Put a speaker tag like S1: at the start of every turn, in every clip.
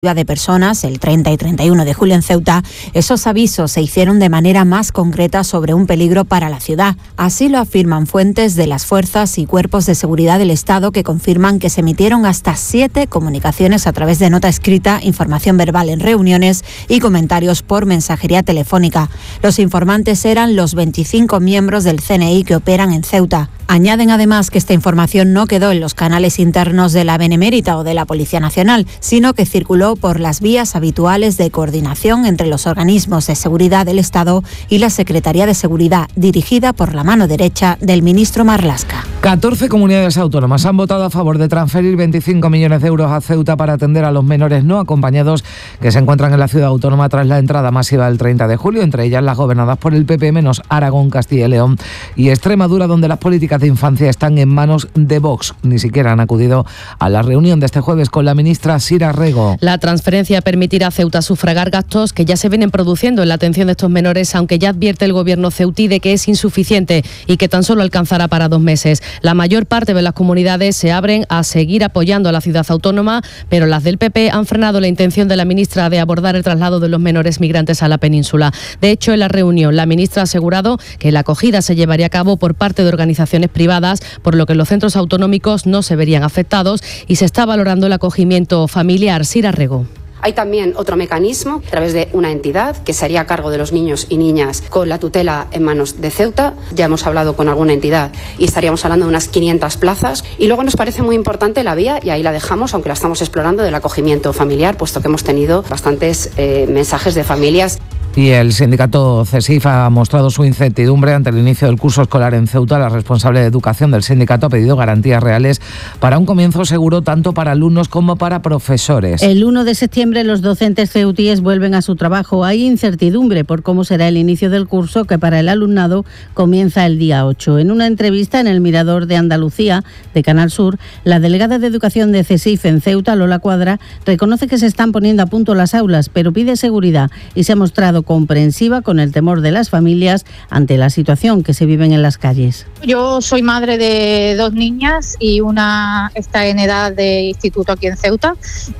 S1: de personas el 30 y 31 de julio en Ceuta, esos avisos se hicieron de manera más concreta sobre un peligro para la ciudad. Así lo afirman fuentes de las fuerzas y cuerpos de seguridad del Estado, que confirman que se emitieron hasta 7 comunicaciones a través de nota escrita, información verbal en reuniones y comentarios por mensajería telefónica. Los informantes eran los 25 miembros del CNI que operan en Ceuta. Añaden además que esta información no quedó en los canales internos de la Benemérita o de la Policía Nacional, sino que circuló por las vías habituales de coordinación entre los organismos de seguridad del Estado y la Secretaría de Seguridad, dirigida por la mano derecha del ministro Marlaska.
S2: 14 comunidades autónomas han votado a favor de transferir 25 millones de euros a Ceuta para atender a los menores no acompañados que se encuentran en la ciudad autónoma tras la entrada masiva del 30 de julio, entre ellas las gobernadas por el PP, menos Aragón, Castilla y León y Extremadura, donde las políticas de infancia están en manos de Vox. Ni siquiera han acudido a la reunión de este jueves con la ministra Sira Rego.
S3: La transferencia permitirá a Ceuta sufragar gastos que ya se vienen produciendo en la atención de estos menores, aunque ya advierte el gobierno ceutí de que es insuficiente y que tan solo alcanzará para 2 meses. La mayor parte de las comunidades se abren a seguir apoyando a la ciudad autónoma, pero las del PP han frenado la intención de la ministra de abordar el traslado de los menores migrantes a la península. De hecho, en la reunión, la ministra ha asegurado que la acogida se llevaría a cabo por parte de organizaciones privadas, por lo que los centros autonómicos no se verían afectados y se está valorando el acogimiento familiar. Sira Rego.
S4: Hay también otro mecanismo a través de una entidad que se haría cargo de los niños y niñas con la tutela en manos de Ceuta. Ya hemos hablado con alguna entidad y estaríamos hablando de unas 500 plazas. Y luego nos parece muy importante la vía, y ahí la dejamos, aunque la estamos explorando, del acogimiento familiar, puesto que hemos tenido bastantes mensajes de familias.
S2: Y el sindicato CESIF ha mostrado su incertidumbre ante el inicio del curso escolar en Ceuta. La responsable de educación del sindicato ha pedido garantías reales para un comienzo seguro tanto para alumnos como para profesores.
S5: El 1 de septiembre los docentes ceutíes vuelven a su trabajo. Hay incertidumbre por cómo será el inicio del curso, que para el alumnado comienza el día 8. En una entrevista en el Mirador de Andalucía de Canal Sur, la delegada de educación de CESIF en Ceuta, Lola Cuadra, reconoce que se están poniendo a punto las aulas, pero pide seguridad y se ha mostrado comprensiva con el temor de las familias ante la situación que se viven en las calles.
S6: Yo soy madre de 2 niñas y una está en edad de instituto aquí en Ceuta,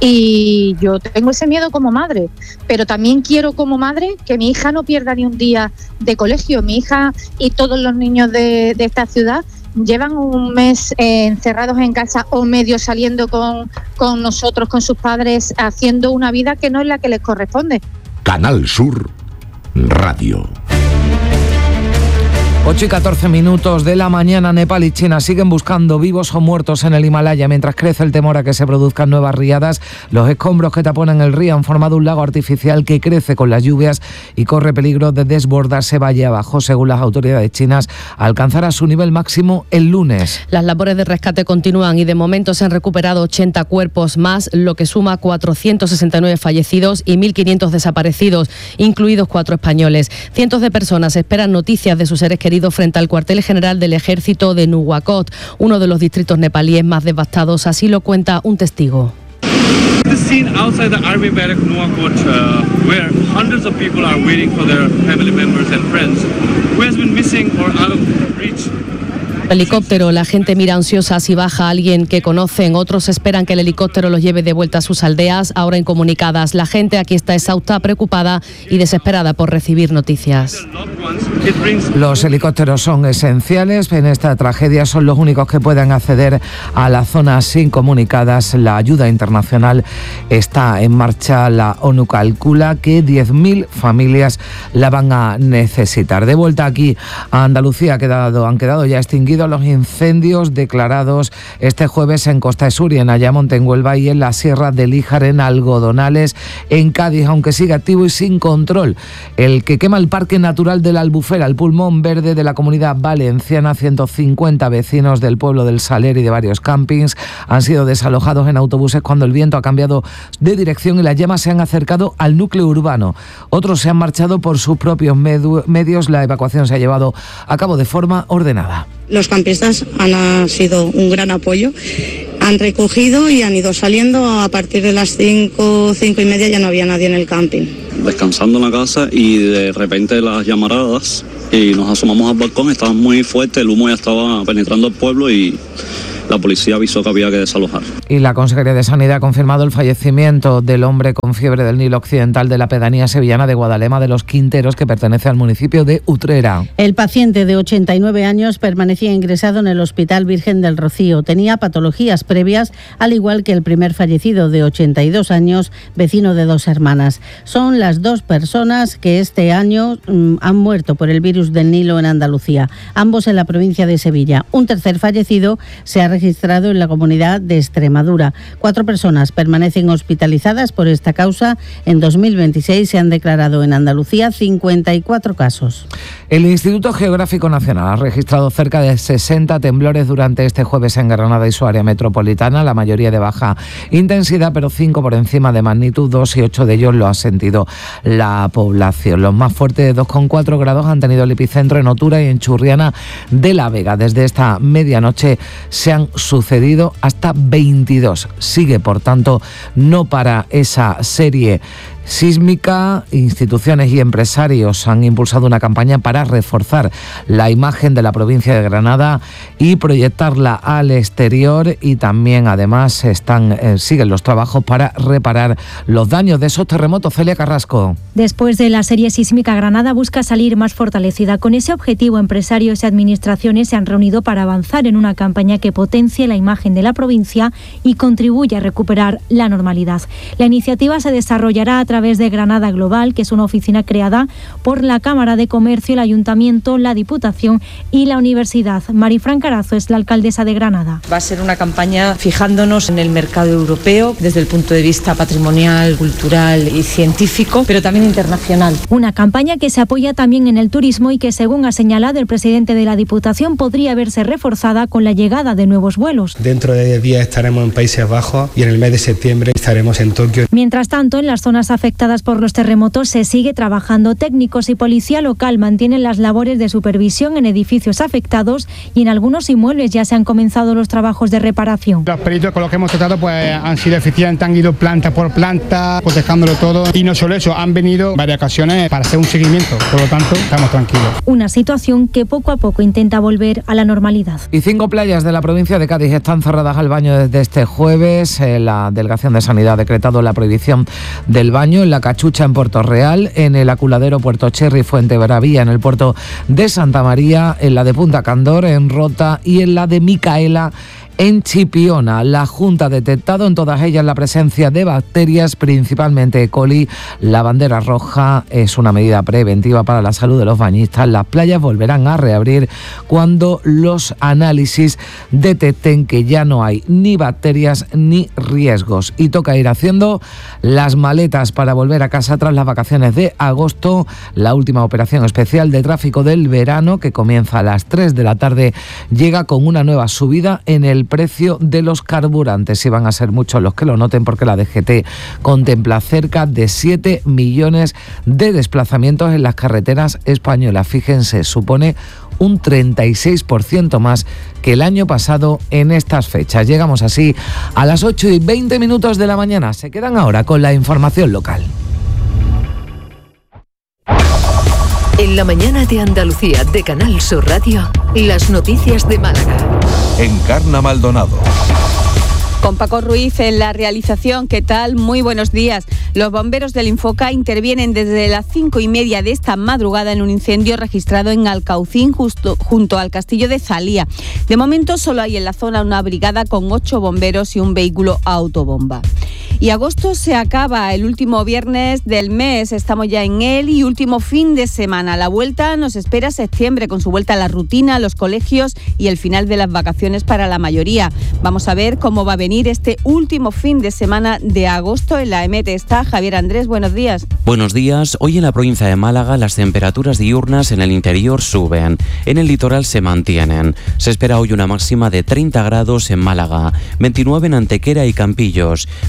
S6: y yo tengo ese miedo como madre, pero también quiero como madre que mi hija no pierda ni un día de colegio. Mi hija y todos los niños de esta ciudad llevan un mes encerrados en casa o medio saliendo con nosotros, con sus padres, haciendo una vida que no es la que les corresponde.
S7: Canal Sur Radio.
S2: 8 y 14 minutos de la mañana. Nepal y China siguen buscando vivos o muertos en el Himalaya mientras crece el temor a que se produzcan nuevas riadas. Los escombros que taponan el río han formado un lago artificial que crece con las lluvias y corre peligro de desbordarse valle abajo. Según las autoridades chinas, alcanzará su nivel máximo el lunes.
S3: Las labores de rescate continúan y de momento se han recuperado 80 cuerpos más, lo que suma 469 fallecidos y 1.500 desaparecidos, incluidos 4 españoles. Cientos de personas esperan noticias de sus seres queridos frente al cuartel general del ejército de Nuwakot, uno de los distritos nepalíes más devastados. Así lo cuenta un testigo.
S8: The scene outside the army barrack Nuwakot, where hundreds of people are waiting for their family members and friends who has been missing or out of reach.
S3: Helicóptero, la gente mira ansiosa si baja a alguien que conocen, otros esperan que el helicóptero los lleve de vuelta a sus aldeas, ahora incomunicadas. La gente aquí está exhausta, preocupada y desesperada por recibir noticias.
S2: Los helicópteros son esenciales en esta tragedia, son los únicos que pueden acceder a las zonas incomunicadas. La ayuda internacional está en marcha. La ONU calcula que 10.000 familias la van a necesitar. De vuelta aquí a Andalucía han quedado ya extinguidos los incendios declarados este jueves en Costa de Sur y en Ayamonte, en Huelva, y en la Sierra del Híjar, en Algodonales, en Cádiz, aunque sigue activo y sin control el que quema el Parque Natural de la Albufera, el pulmón verde de la Comunidad Valenciana. 150 vecinos del pueblo del Saler y de varios campings han sido desalojados en autobuses cuando el viento ha cambiado de dirección y las llamas se han acercado al núcleo urbano. Otros se han marchado por sus propios medios. La evacuación se ha llevado a cabo de forma ordenada.
S9: Los campistas han sido un gran apoyo, han recogido y han ido saliendo. A partir de las 5 y media ya no había nadie en el camping.
S10: Descansando en la casa y de repente las llamaradas y nos asomamos al balcón, estaba muy fuerte, el humo ya estaba penetrando el pueblo y la policía avisó que había que desalojar.
S2: Y la Consejería de Sanidad ha confirmado el fallecimiento del hombre con fiebre del Nilo Occidental de la pedanía sevillana de Guadalema de los Quinteros, que pertenece al municipio de Utrera.
S5: El paciente de 89 años permanecía ingresado en el Hospital Virgen del Rocío. Tenía patologías previas, al igual que el primer fallecido de 82 años, vecino de 2 hermanas. Son las 2 personas que este año han muerto por el virus del Nilo en Andalucía, ambos en la provincia de Sevilla. Un tercer fallecido se ha registrado en la comunidad de Extremadura. 4 personas permanecen hospitalizadas por esta causa. En 2026 se han declarado en Andalucía 54 casos.
S2: El Instituto Geográfico Nacional ha registrado cerca de 60 temblores durante este jueves en Granada y su área metropolitana, la mayoría de baja intensidad, pero 5 por encima de magnitud 2 y 8 de ellos lo ha sentido la población. Los más fuertes de 2,4 grados han tenido el epicentro en Otura y en Churriana de la Vega. Desde esta medianoche se han sucedido hasta 22. Sigue, por tanto, no para esa serie sísmica. Instituciones y empresarios han impulsado una campaña para reforzar la imagen de la provincia de Granada y proyectarla al exterior, y también además siguen los trabajos para reparar los daños de esos terremotos. Celia Carrasco.
S11: Después de la serie sísmica, Granada busca salir más fortalecida. Con ese objetivo, empresarios y administraciones se han reunido para avanzar en una campaña que potencie la imagen de la provincia y contribuya a recuperar la normalidad. La iniciativa se desarrollará a través de Granada Global, que es una oficina creada por la Cámara de Comercio, el Ayuntamiento, la Diputación y la Universidad. Marifran Carazo es la alcaldesa de Granada.
S12: Va a ser una campaña fijándonos en el mercado europeo desde el punto de vista patrimonial, cultural y científico, pero también internacional.
S11: Una campaña que se apoya también en el turismo y que, según ha señalado el presidente de la Diputación, podría verse reforzada con la llegada de nuevos vuelos.
S13: Dentro de 10 días estaremos en Países Bajos y en el mes de septiembre estaremos en Tokio.
S11: Mientras tanto, en las zonas afectadas por los terremotos se sigue trabajando. Técnicos y policía local mantienen las labores de supervisión en edificios afectados y en algunos inmuebles ya se han comenzado los trabajos de reparación.
S14: Los peritos con los que hemos tratado pues han sido eficientes, han ido planta por planta, protejándolo todo, y no solo eso, han venido varias ocasiones para hacer un seguimiento, por lo tanto estamos tranquilos.
S11: Una situación que poco a poco intenta volver a la normalidad.
S2: Y 5 playas de la provincia de Cádiz están cerradas al baño desde este jueves. La Delegación de Sanidad ha decretado la prohibición del baño en la Cachucha en Puerto Real, en el Aculadero Puerto Cherry, Fuentebravía, en el puerto de Santa María, en la de Punta Candor, en Rota, y en la de Micaela, en Chipiona. La Junta ha detectado en todas ellas la presencia de bacterias, principalmente E. coli. La bandera roja es una medida preventiva para la salud de los bañistas. Las playas volverán a reabrir cuando los análisis detecten que ya no hay ni bacterias ni riesgos. Y toca ir haciendo las maletas para volver a casa tras las vacaciones de agosto. La última operación especial de tráfico del verano, que comienza a las 3 de la tarde, llega con una nueva subida en el precio de los carburantes, y van a ser muchos los que lo noten, porque la DGT contempla cerca de 7 millones de desplazamientos en las carreteras españolas. Fíjense, supone un 36% más que el año pasado en estas fechas. Llegamos así a las 8:20 de la mañana. Se quedan ahora con la información local.
S15: En la mañana de Andalucía de Canal Sur Radio, las noticias de Málaga.
S16: Encarna Maldonado.
S17: Con Paco Ruiz en la realización. ¿Qué tal? Muy buenos días. Los bomberos del Infoca intervienen desde las 5:30 de esta madrugada en un incendio registrado en Alcaucín, junto al castillo de Zalía. De momento solo hay en la zona una brigada con 8 bomberos y un vehículo autobomba. Y agosto se acaba, el último viernes del mes, estamos ya en él, y último fin de semana. La vuelta nos espera septiembre, con su vuelta a la rutina, a los colegios y el final de las vacaciones para la mayoría. Vamos a ver cómo va a venir este último fin de semana de agosto. En la EMET está Javier Andrés, buenos días.
S18: Buenos días. Hoy en la provincia de Málaga las temperaturas diurnas en el interior suben, en el litoral se mantienen. Se espera hoy una máxima de 30 grados en Málaga, 29 en Antequera y Campillos, 28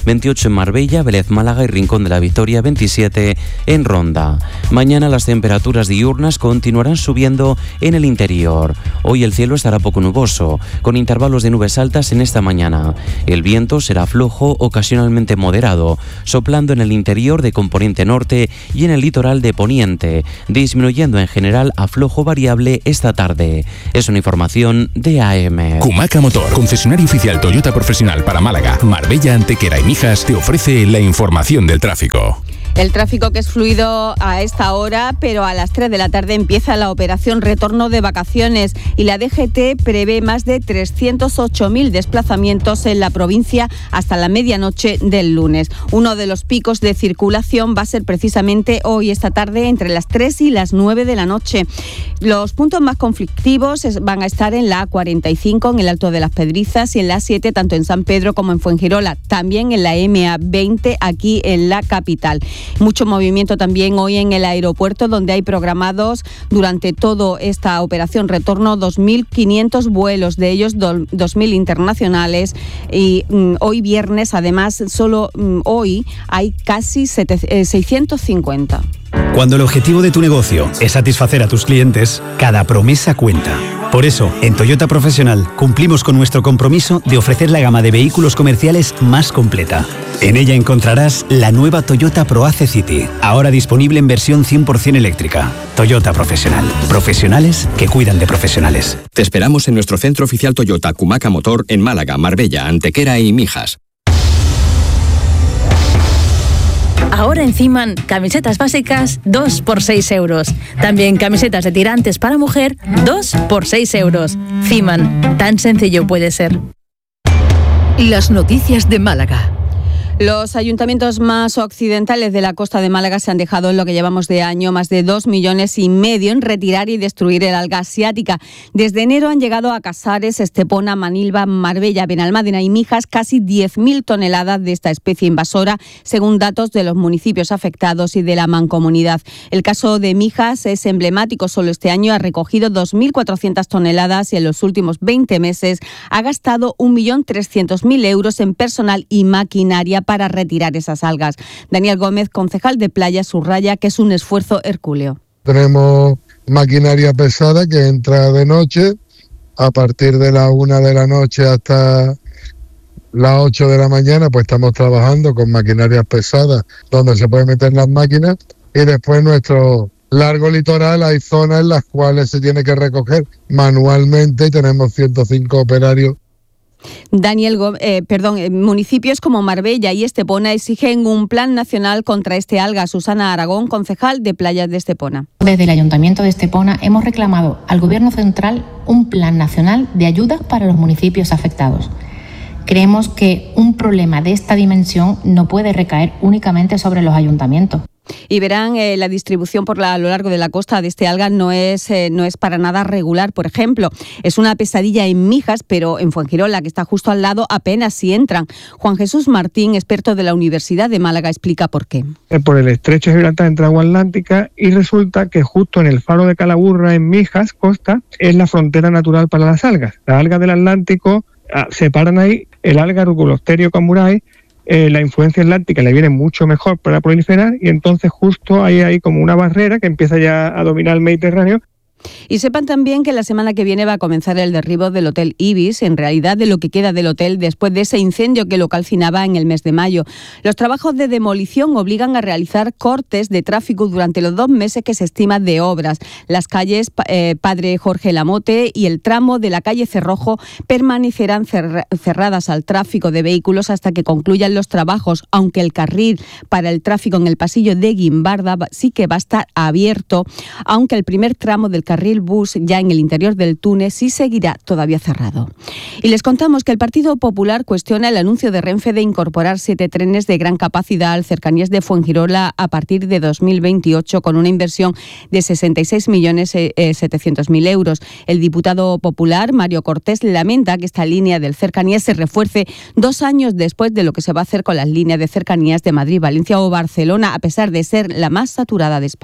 S18: 18 en Marbella, Vélez Málaga y Rincón de la Victoria, 27 en Ronda. Mañana las temperaturas diurnas continuarán subiendo en el interior. Hoy el cielo estará poco nuboso, con intervalos de nubes altas en esta mañana. El viento será flojo, ocasionalmente moderado, soplando en el interior de componente norte y en el litoral de poniente, disminuyendo en general a flojo variable esta tarde. Es una información de AM.
S19: Kumaca Motor, concesionario oficial Toyota profesional para Málaga, Marbella, Antequera y Mijas, te ofrece la información del tráfico.
S17: El tráfico que es fluido a esta hora, pero a las 3 de la tarde empieza la operación retorno de vacaciones y la DGT prevé más de 308.000 desplazamientos en la provincia hasta la medianoche del lunes. Uno de los picos de circulación va a ser precisamente hoy, esta tarde, entre las 3 y las 9 de la noche. Los puntos más conflictivos van a estar en la A45, en el Alto de las Pedrizas, y en la A7, tanto en San Pedro como en Fuengirola. También en la MA20, aquí en la capital. Mucho movimiento también hoy en el aeropuerto, donde hay programados durante toda esta operación retorno 2.500 vuelos, de ellos 2.000 internacionales. Y hoy viernes, además, solo hoy hay casi 650.
S20: Cuando el objetivo de tu negocio es satisfacer a tus clientes, cada promesa cuenta. Por eso, en Toyota Profesional cumplimos con nuestro compromiso de ofrecer la gama de vehículos comerciales más completa. En ella encontrarás la nueva Toyota ProAce City, ahora disponible en versión 100% eléctrica. Toyota Profesional. Profesionales que cuidan de profesionales.
S21: Te esperamos en nuestro centro oficial Toyota Kumaca Motor en Málaga, Marbella, Antequera y Mijas.
S22: Ahora en Ciman, camisetas básicas 2 por 6 euros. También camisetas de tirantes para mujer 2 por 6 euros. Ciman, tan sencillo puede ser.
S15: Las noticias de Málaga.
S17: Los ayuntamientos más occidentales de la costa de Málaga se han dejado en lo que llevamos de año más de 2,5 millones en retirar y destruir el alga asiática. Desde enero han llegado a Casares, Estepona, Manilva, Marbella, Benalmádena y Mijas casi 10.000 toneladas de esta especie invasora, según datos de los municipios afectados y de la mancomunidad. El caso de Mijas es emblemático. Solo este año ha recogido 2.400 toneladas y en los últimos 20 meses ha gastado 1.300.000 euros en personal y maquinaria para retirar esas algas. Daniel Gómez, concejal de Playa, subraya que es un esfuerzo hercúleo.
S23: Tenemos maquinaria pesada que entra de noche, a partir de la 1 de la noche hasta las 8 de la mañana, pues estamos trabajando con maquinarias pesadas donde se pueden meter las máquinas, y después nuestro largo litoral hay zonas en las cuales se tiene que recoger manualmente y tenemos 105 operarios.
S17: Municipios como Marbella y Estepona exigen un plan nacional contra este alga. Susana Aragón, concejal de Playas de Estepona.
S24: Desde el Ayuntamiento de Estepona hemos reclamado al Gobierno central un plan nacional de ayuda para los municipios afectados. Creemos que un problema de esta dimensión no puede recaer únicamente sobre los ayuntamientos.
S17: Y verán, la distribución a lo largo de la costa de este alga no es para nada regular. Por ejemplo, es una pesadilla en Mijas, pero en Fuengirola, que está justo al lado, apenas si entran. Juan Jesús Martín, experto de la Universidad de Málaga, explica por qué.
S25: Por el estrecho de Gibraltar entre agua atlántica, y resulta que justo en el faro de Calaburra, en Mijas, costa, es la frontera natural para las algas. Las algas del Atlántico separan ahí el alga Ruculocterio camurae. La influencia atlántica le viene mucho mejor para proliferar, y entonces justo ahí hay como una barrera que empieza ya a dominar el Mediterráneo.
S17: Y sepan también que la semana que viene va a comenzar el derribo del Hotel Ibis, en realidad de lo que queda del hotel después de ese incendio que lo calcinaba en el mes de mayo. Los trabajos de demolición obligan a realizar cortes de tráfico durante los 2 meses que se estima de obras. Las calles Padre Jorge Lamote y el tramo de la calle Cerrojo permanecerán cerradas al tráfico de vehículos hasta que concluyan los trabajos, aunque el carril para el tráfico en el pasillo de Guimbarda sí que va a estar abierto, aunque el primer tramo del carril bus ya en el interior del túnel sí seguirá todavía cerrado. Y les contamos que el Partido Popular cuestiona el anuncio de Renfe de incorporar 7 trenes de gran capacidad al cercanías de Fuengirola a partir de 2028 con una inversión de 66.700.000 euros. El diputado popular Mario Cortés lamenta que esta línea del cercanías se refuerce 2 años después de lo que se va a hacer con las líneas de cercanías de Madrid, Valencia o Barcelona, a pesar de ser la más saturada de España.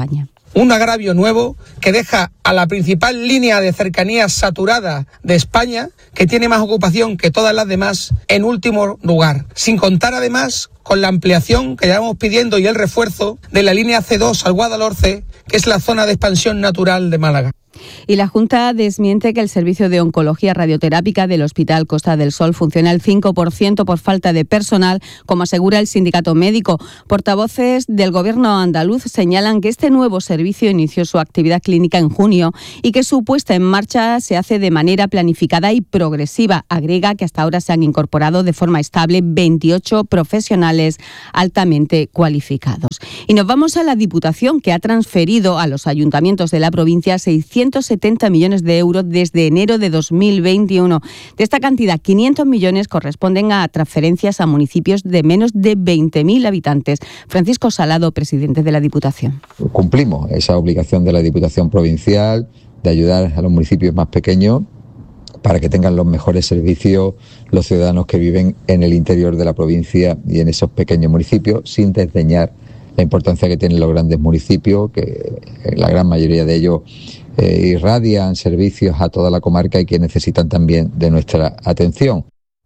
S1: un agravio nuevo que deja a la principal línea de cercanías saturada de España, que tiene más ocupación que todas las demás, en último lugar. Sin contar además con la ampliación que llevamos pidiendo y el refuerzo de la línea C2 al Guadalhorce, que es la zona de expansión natural de Málaga.
S17: Y la Junta desmiente que el servicio de oncología radioterápica del Hospital Costa del Sol funciona al 5% por falta de personal, como asegura el sindicato médico. Portavoces del Gobierno andaluz señalan que este nuevo servicio inició su actividad clínica en junio y que su puesta en marcha se hace de manera planificada y progresiva. Agrega que hasta ahora se han incorporado de forma estable 28 profesionales altamente cualificados. Y nos vamos a la Diputación, que ha transferido a los ayuntamientos de la provincia 670 millones de euros desde enero de 2021. De esta cantidad, 500 millones corresponden a transferencias a municipios de menos de 20.000 habitantes. Francisco Salado, presidente de la Diputación.
S4: Cumplimos esa obligación de la Diputación provincial de ayudar a los municipios más pequeños para que tengan los mejores servicios los ciudadanos que viven en el interior de la provincia y en esos pequeños municipios, sin desdeñar la importancia que tienen los grandes municipios, que la gran mayoría de ellos irradian servicios a toda la comarca y que necesitan también de nuestra atención.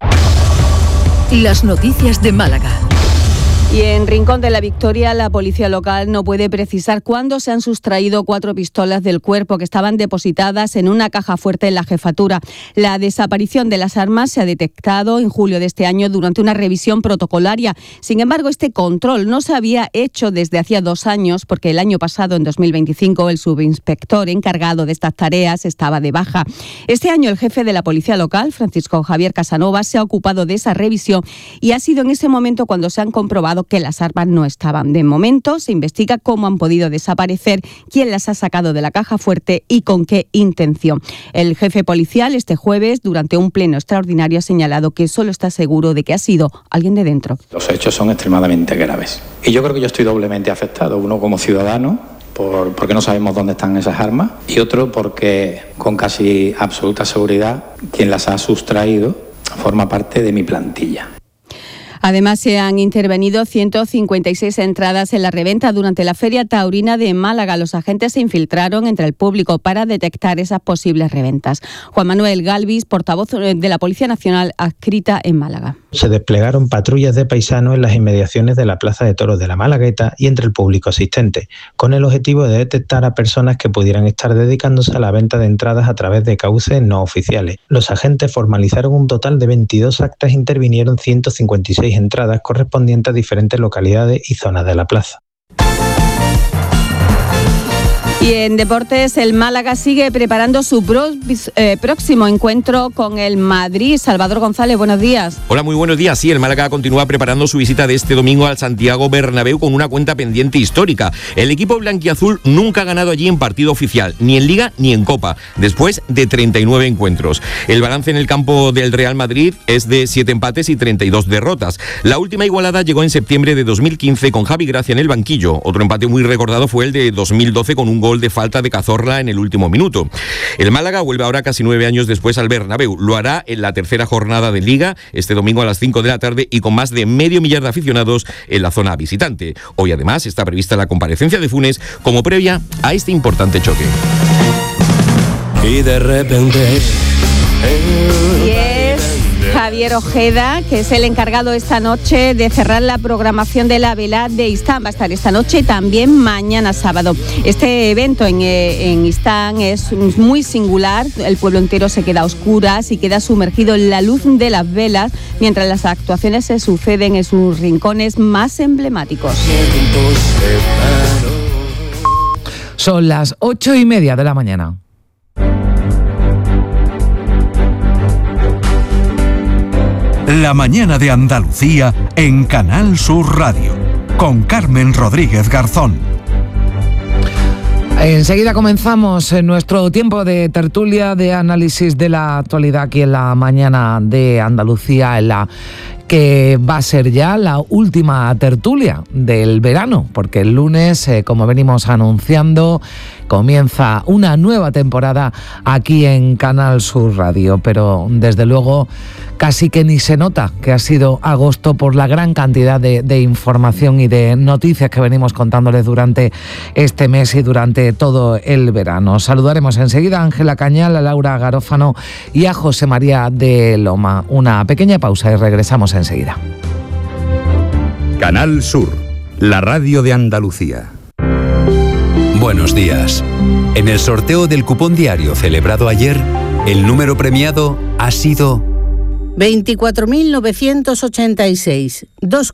S15: Las noticias de Málaga.
S17: Y en Rincón de la Victoria, la policía local no puede precisar cuándo se han sustraído 4 pistolas del cuerpo que estaban depositadas en una caja fuerte en la jefatura. La desaparición de las armas se ha detectado en julio de este año durante una revisión protocolaria. Sin embargo, este control no se había hecho desde hacía 2 años porque el año pasado, en 2025, el subinspector encargado de estas tareas estaba de baja. Este año el jefe de la policía local, Francisco Javier Casanova, se ha ocupado de esa revisión y ha sido en ese momento cuando se han comprobado que las armas no estaban. De momento se investiga cómo han podido desaparecer, quién las ha sacado de la caja fuerte y con qué intención. El jefe policial este jueves, durante un pleno extraordinario, ha señalado que solo está seguro de que ha sido alguien de dentro.
S6: Los hechos son extremadamente graves. Y yo creo que yo estoy doblemente afectado. Uno como ciudadano, porque no sabemos dónde están esas armas, y otro porque con casi absoluta seguridad quien las ha sustraído forma parte de mi plantilla.
S17: Además, se han intervenido 156 entradas en la reventa durante la Feria Taurina de Málaga. Los agentes se infiltraron entre el público para detectar esas posibles reventas. Juan Manuel Galvis, portavoz de la Policía Nacional adscrita en Málaga.
S7: Se desplegaron patrullas de paisanos en las inmediaciones de la Plaza de Toros de la Malagueta y entre el público asistente, con el objetivo de detectar a personas que pudieran estar dedicándose a la venta de entradas a través de cauces no oficiales. Los agentes formalizaron un total de 22 actas e intervinieron 156 entradas correspondientes a diferentes localidades y zonas de la plaza.
S17: Y en deportes, el Málaga sigue preparando su próximo encuentro con el Madrid. Salvador González, buenos días.
S8: Hola, muy buenos días. Sí, el Málaga continúa preparando su visita de este domingo al Santiago Bernabéu con una cuenta pendiente histórica. El equipo blanquiazul nunca ha ganado allí en partido oficial, ni en Liga ni en Copa, después de 39 encuentros. El balance en el campo del Real Madrid es de 7 empates y 32 derrotas. La última igualada llegó en septiembre de 2015 con Javi Gracia en el banquillo. Otro empate muy recordado fue el de 2012 con un gol de falta de Cazorla en el último minuto. El Málaga vuelve ahora casi 9 años después al Bernabéu. Lo hará en la tercera jornada de Liga, este domingo a las 5 de la tarde y con más de medio millar de aficionados en la zona visitante. Hoy además está prevista la comparecencia de Funes como previa a este importante choque.
S26: Y de repente...
S17: Y es Javier Ojeda, que es el encargado esta noche de cerrar la programación de la vela de Istán. Va a estar esta noche y también mañana sábado. Este evento en Istán es muy singular. El pueblo entero se queda a oscuras y queda sumergido en la luz de las velas, mientras las actuaciones se suceden en sus rincones más emblemáticos.
S2: Son las 8:30 de la mañana.
S16: La mañana de Andalucía en Canal Sur Radio, con Carmen Rodríguez Garzón.
S2: Enseguida comenzamos nuestro tiempo de tertulia, de análisis de la actualidad aquí en la mañana de Andalucía, en la que va a ser ya la última tertulia del verano, porque el lunes, como venimos anunciando, comienza una nueva temporada aquí en Canal Sur Radio, pero desde luego casi que ni se nota que ha sido agosto por la gran cantidad de información y de noticias que venimos contándoles durante este mes y durante todo el verano. Saludaremos enseguida a Ángela Cañal, a Laura Garófano y a José María de Loma. Una pequeña pausa y regresamos enseguida.
S3: Canal Sur, la radio de Andalucía. Buenos días. En el sorteo del cupón diario celebrado ayer, el número premiado ha sido
S5: 24.986,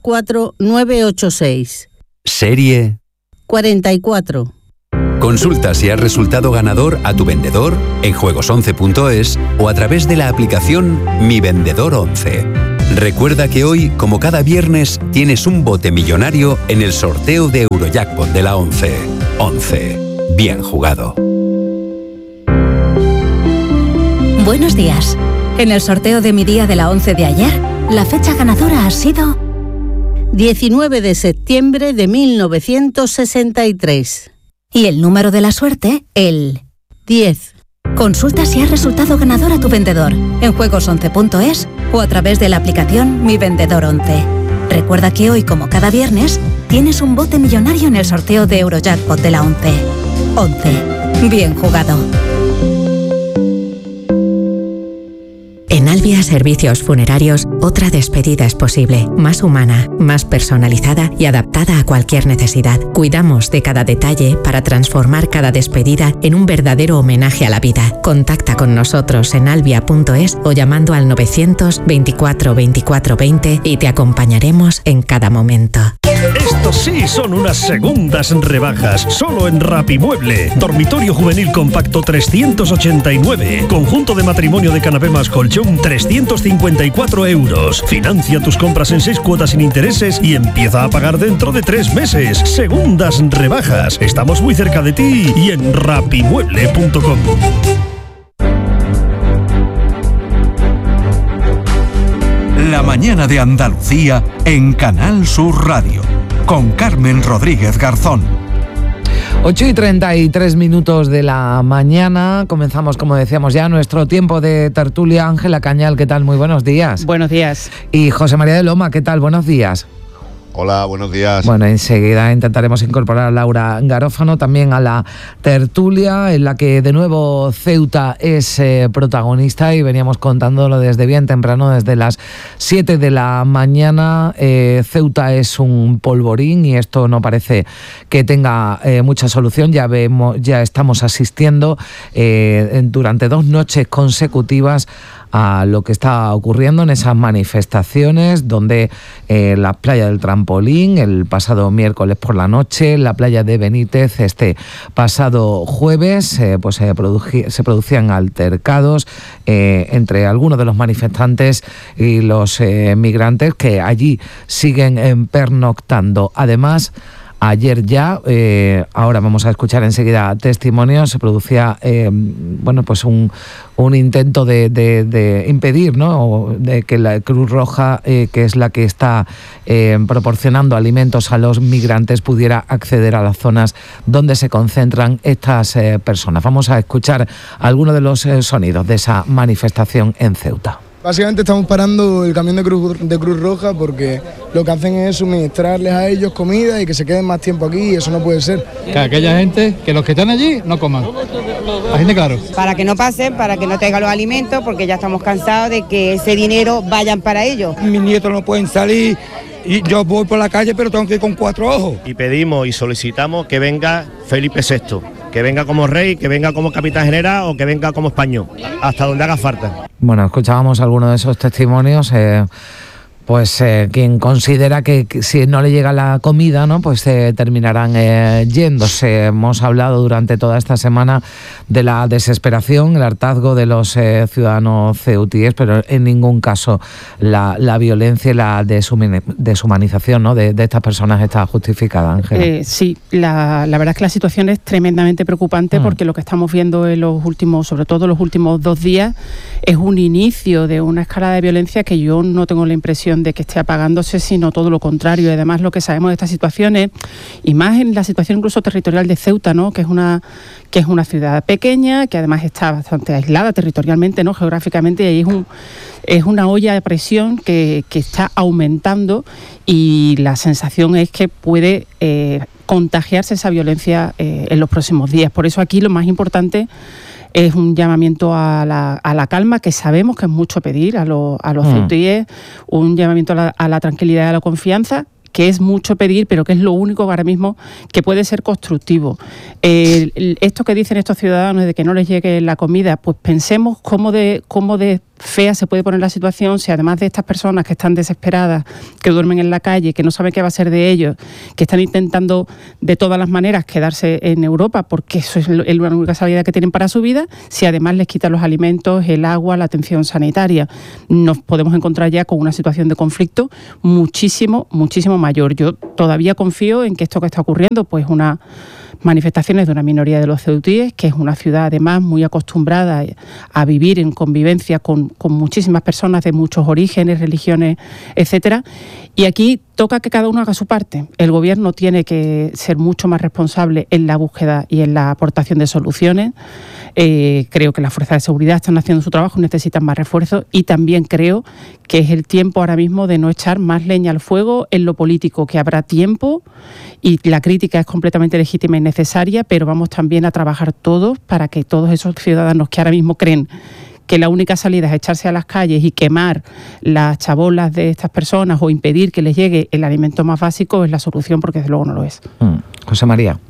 S5: 24986.
S3: Serie
S5: 44.
S3: Consulta si has resultado ganador a tu vendedor en juegos11.es o a través de la aplicación Mi Vendedor 11. Recuerda que hoy, como cada viernes, tienes un bote millonario en el sorteo de Eurojackpot de la 11. 11. Bien jugado.
S9: Buenos días. En el sorteo de mi día de la 11 de ayer, la fecha ganadora ha sido
S5: 19 de septiembre de 1963.
S9: Y el número de la suerte, el
S5: 10.
S9: Consulta si has resultado ganador a tu vendedor en juegos11.es o a través de la aplicación Mi Vendedor 11. Recuerda que hoy, como cada viernes, tienes un bote millonario en el sorteo de Eurojackpot de la 11. 11. Bien jugado.
S10: En Albia Servicios Funerarios, otra despedida es posible, más humana, más personalizada y adaptada a cualquier necesidad. Cuidamos de cada detalle para transformar cada despedida en un verdadero homenaje a la vida. Contacta con nosotros en albia.es o llamando al 924 24 20 y te acompañaremos en cada momento.
S12: Estos sí son unas segundas rebajas, solo en Rapimueble. Dormitorio juvenil compacto 389. Conjunto de matrimonio de canapé más colchón 354 euros. Financia tus compras en 6 cuotas sin intereses y empieza a pagar dentro de 3 meses. Segundas rebajas. Estamos muy cerca de ti y en rapimueble.com.
S16: La mañana de Andalucía en Canal Sur Radio, con Carmen Rodríguez Garzón.
S2: 8:33 de la mañana, comenzamos, como decíamos ya, nuestro tiempo de tertulia. Ángela Cañal, ¿qué tal? Muy buenos días.
S13: Buenos días.
S2: Y José María de Loma, ¿qué tal? Buenos días.
S27: Hola, buenos días.
S2: Bueno, enseguida intentaremos incorporar a Laura Garófano también a la tertulia, en la que de nuevo Ceuta es protagonista, y veníamos contándolo desde bien temprano, desde las 7 de la mañana. Ceuta es un polvorín y esto no parece que tenga mucha solución. Ya estamos asistiendo durante 2 noches consecutivas a lo que está ocurriendo en esas manifestaciones, donde la playa del Trampolín el pasado miércoles por la noche, la playa de Benítez este pasado jueves, se producían altercados entre algunos de los manifestantes y los migrantes que allí siguen pernoctando. Además, ayer ya, ahora vamos a escuchar enseguida testimonios, se producía un intento de impedir, ¿no?, de que la Cruz Roja, que es la que está proporcionando alimentos a los migrantes, pudiera acceder a las zonas donde se concentran estas personas. Vamos a escuchar algunos de los sonidos de esa manifestación en Ceuta.
S28: Básicamente estamos parando el camión de Cruz Roja porque lo que hacen es suministrarles a ellos comida y que se queden más tiempo aquí, y eso no puede ser.
S29: Que aquella gente, que los que están allí no coman. La gente, claro.
S30: Para que no pasen, para que no tengan los alimentos, porque ya estamos cansados de que ese dinero vayan para ellos.
S31: Mis nietos no pueden salir y yo voy por la calle, pero tengo que ir con 4 ojos.
S32: Y pedimos y solicitamos que venga Felipe VI, que venga como rey, que venga como capitán general o que venga como español, hasta donde haga falta.
S2: Bueno, escuchábamos algunos de esos testimonios. Quien considera que si no le llega la comida, ¿no?, pues terminarán yéndose. Hemos hablado durante toda esta semana de la desesperación, el hartazgo de los ciudadanos ceutíes, pero en ningún caso la violencia y la deshumanización, ¿no?, de estas personas está justificada, Ángela.
S13: Sí, la verdad es que la situación es tremendamente preocupante porque lo que estamos viendo en los últimos, sobre todo los últimos 2 días, es un inicio de una escalada de violencia que yo no tengo la impresión sensación de que esté apagándose, sino todo lo contrario. Y además lo que sabemos de estas situaciones, y más en la situación incluso territorial de Ceuta, ¿no? que es una ciudad pequeña, que además está bastante aislada territorialmente, ¿no? geográficamente, y ahí es una olla de presión que está aumentando, y la sensación es que puede contagiarse esa violencia en los próximos días. Por eso aquí lo más importante es un llamamiento a la calma, que sabemos que es mucho pedir a los ceutíes, un llamamiento a la tranquilidad y a la confianza, que es mucho pedir, pero que es lo único ahora mismo que puede ser constructivo. Esto que dicen estos ciudadanos de que no les llegue la comida, pues pensemos cómo de fea se puede poner la situación si además de estas personas que están desesperadas, que duermen en la calle, que no saben qué va a ser de ellos, que están intentando de todas las maneras quedarse en Europa porque eso es la única salida que tienen para su vida, si además les quitan los alimentos, el agua, la atención sanitaria, nos podemos encontrar ya con una situación de conflicto muchísimo mayor. Yo todavía confío en que esto que está ocurriendo, pues una manifestaciones de una minoría de los ceutíes, que es una ciudad además muy acostumbrada a vivir en convivencia con muchísimas personas de muchos orígenes, religiones, etcétera. Y aquí toca que cada uno haga su parte. El gobierno tiene que ser mucho más responsable en la búsqueda y en la aportación de soluciones. Creo que las fuerzas de seguridad están haciendo su trabajo, necesitan más refuerzos, y también creo que es el tiempo ahora mismo de no echar más leña al fuego en lo político, que habrá tiempo y la crítica es completamente legítima y necesaria, pero vamos también a trabajar todos para que todos esos ciudadanos que ahora mismo creen que la única salida es echarse a las calles y quemar las chabolas de estas personas o impedir que les llegue el alimento más básico es la solución, porque desde luego no lo es.
S2: José María.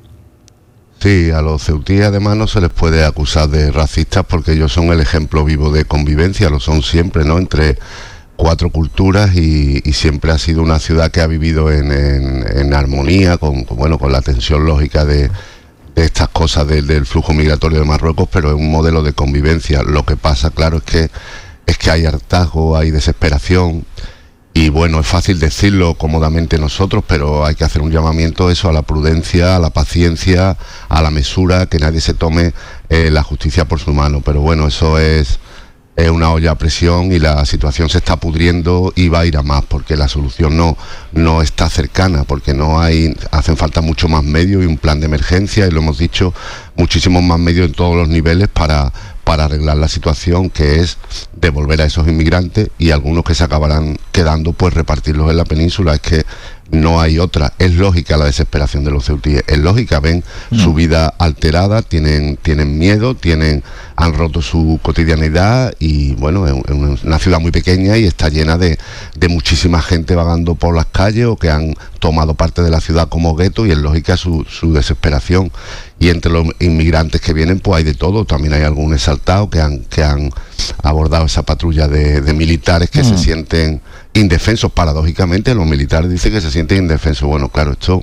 S27: Sí, a los ceutíes además no se les puede acusar de racistas porque ellos son el ejemplo vivo de convivencia, lo son siempre, ¿no? Entre 4 culturas y siempre ha sido una ciudad que ha vivido en armonía con la tensión lógica de estas cosas del flujo migratorio de Marruecos, pero es un modelo de convivencia. Lo que pasa, claro, es que hay hartazgo, hay desesperación. Y bueno, es fácil decirlo cómodamente nosotros, pero hay que hacer un llamamiento a la prudencia, a la paciencia, a la mesura, que nadie se tome la justicia por su mano. Pero bueno, eso es una olla a presión y la situación se está pudriendo y va a ir a más, porque la solución no está cercana, porque hacen falta mucho más medios y un plan de emergencia, y lo hemos dicho, muchísimos más medios en todos los niveles para arreglar la situación, que es devolver a esos inmigrantes, y algunos que se acabarán quedando, pues repartirlos en la península. Es que no hay otra. Es lógica la desesperación de los ceutíes, es lógica, ven su vida alterada, tienen miedo, han roto su cotidianidad, y bueno, es una ciudad muy pequeña y está llena de muchísima gente vagando por las calles o que han tomado parte de la ciudad como gueto, y es lógica su desesperación. Y entre los inmigrantes que vienen, pues hay de todo. También hay algún exaltado que han abordado esa patrulla de militares que se sienten indefensos. Paradójicamente, los militares dicen que se sienten indefensos. Bueno, claro, esto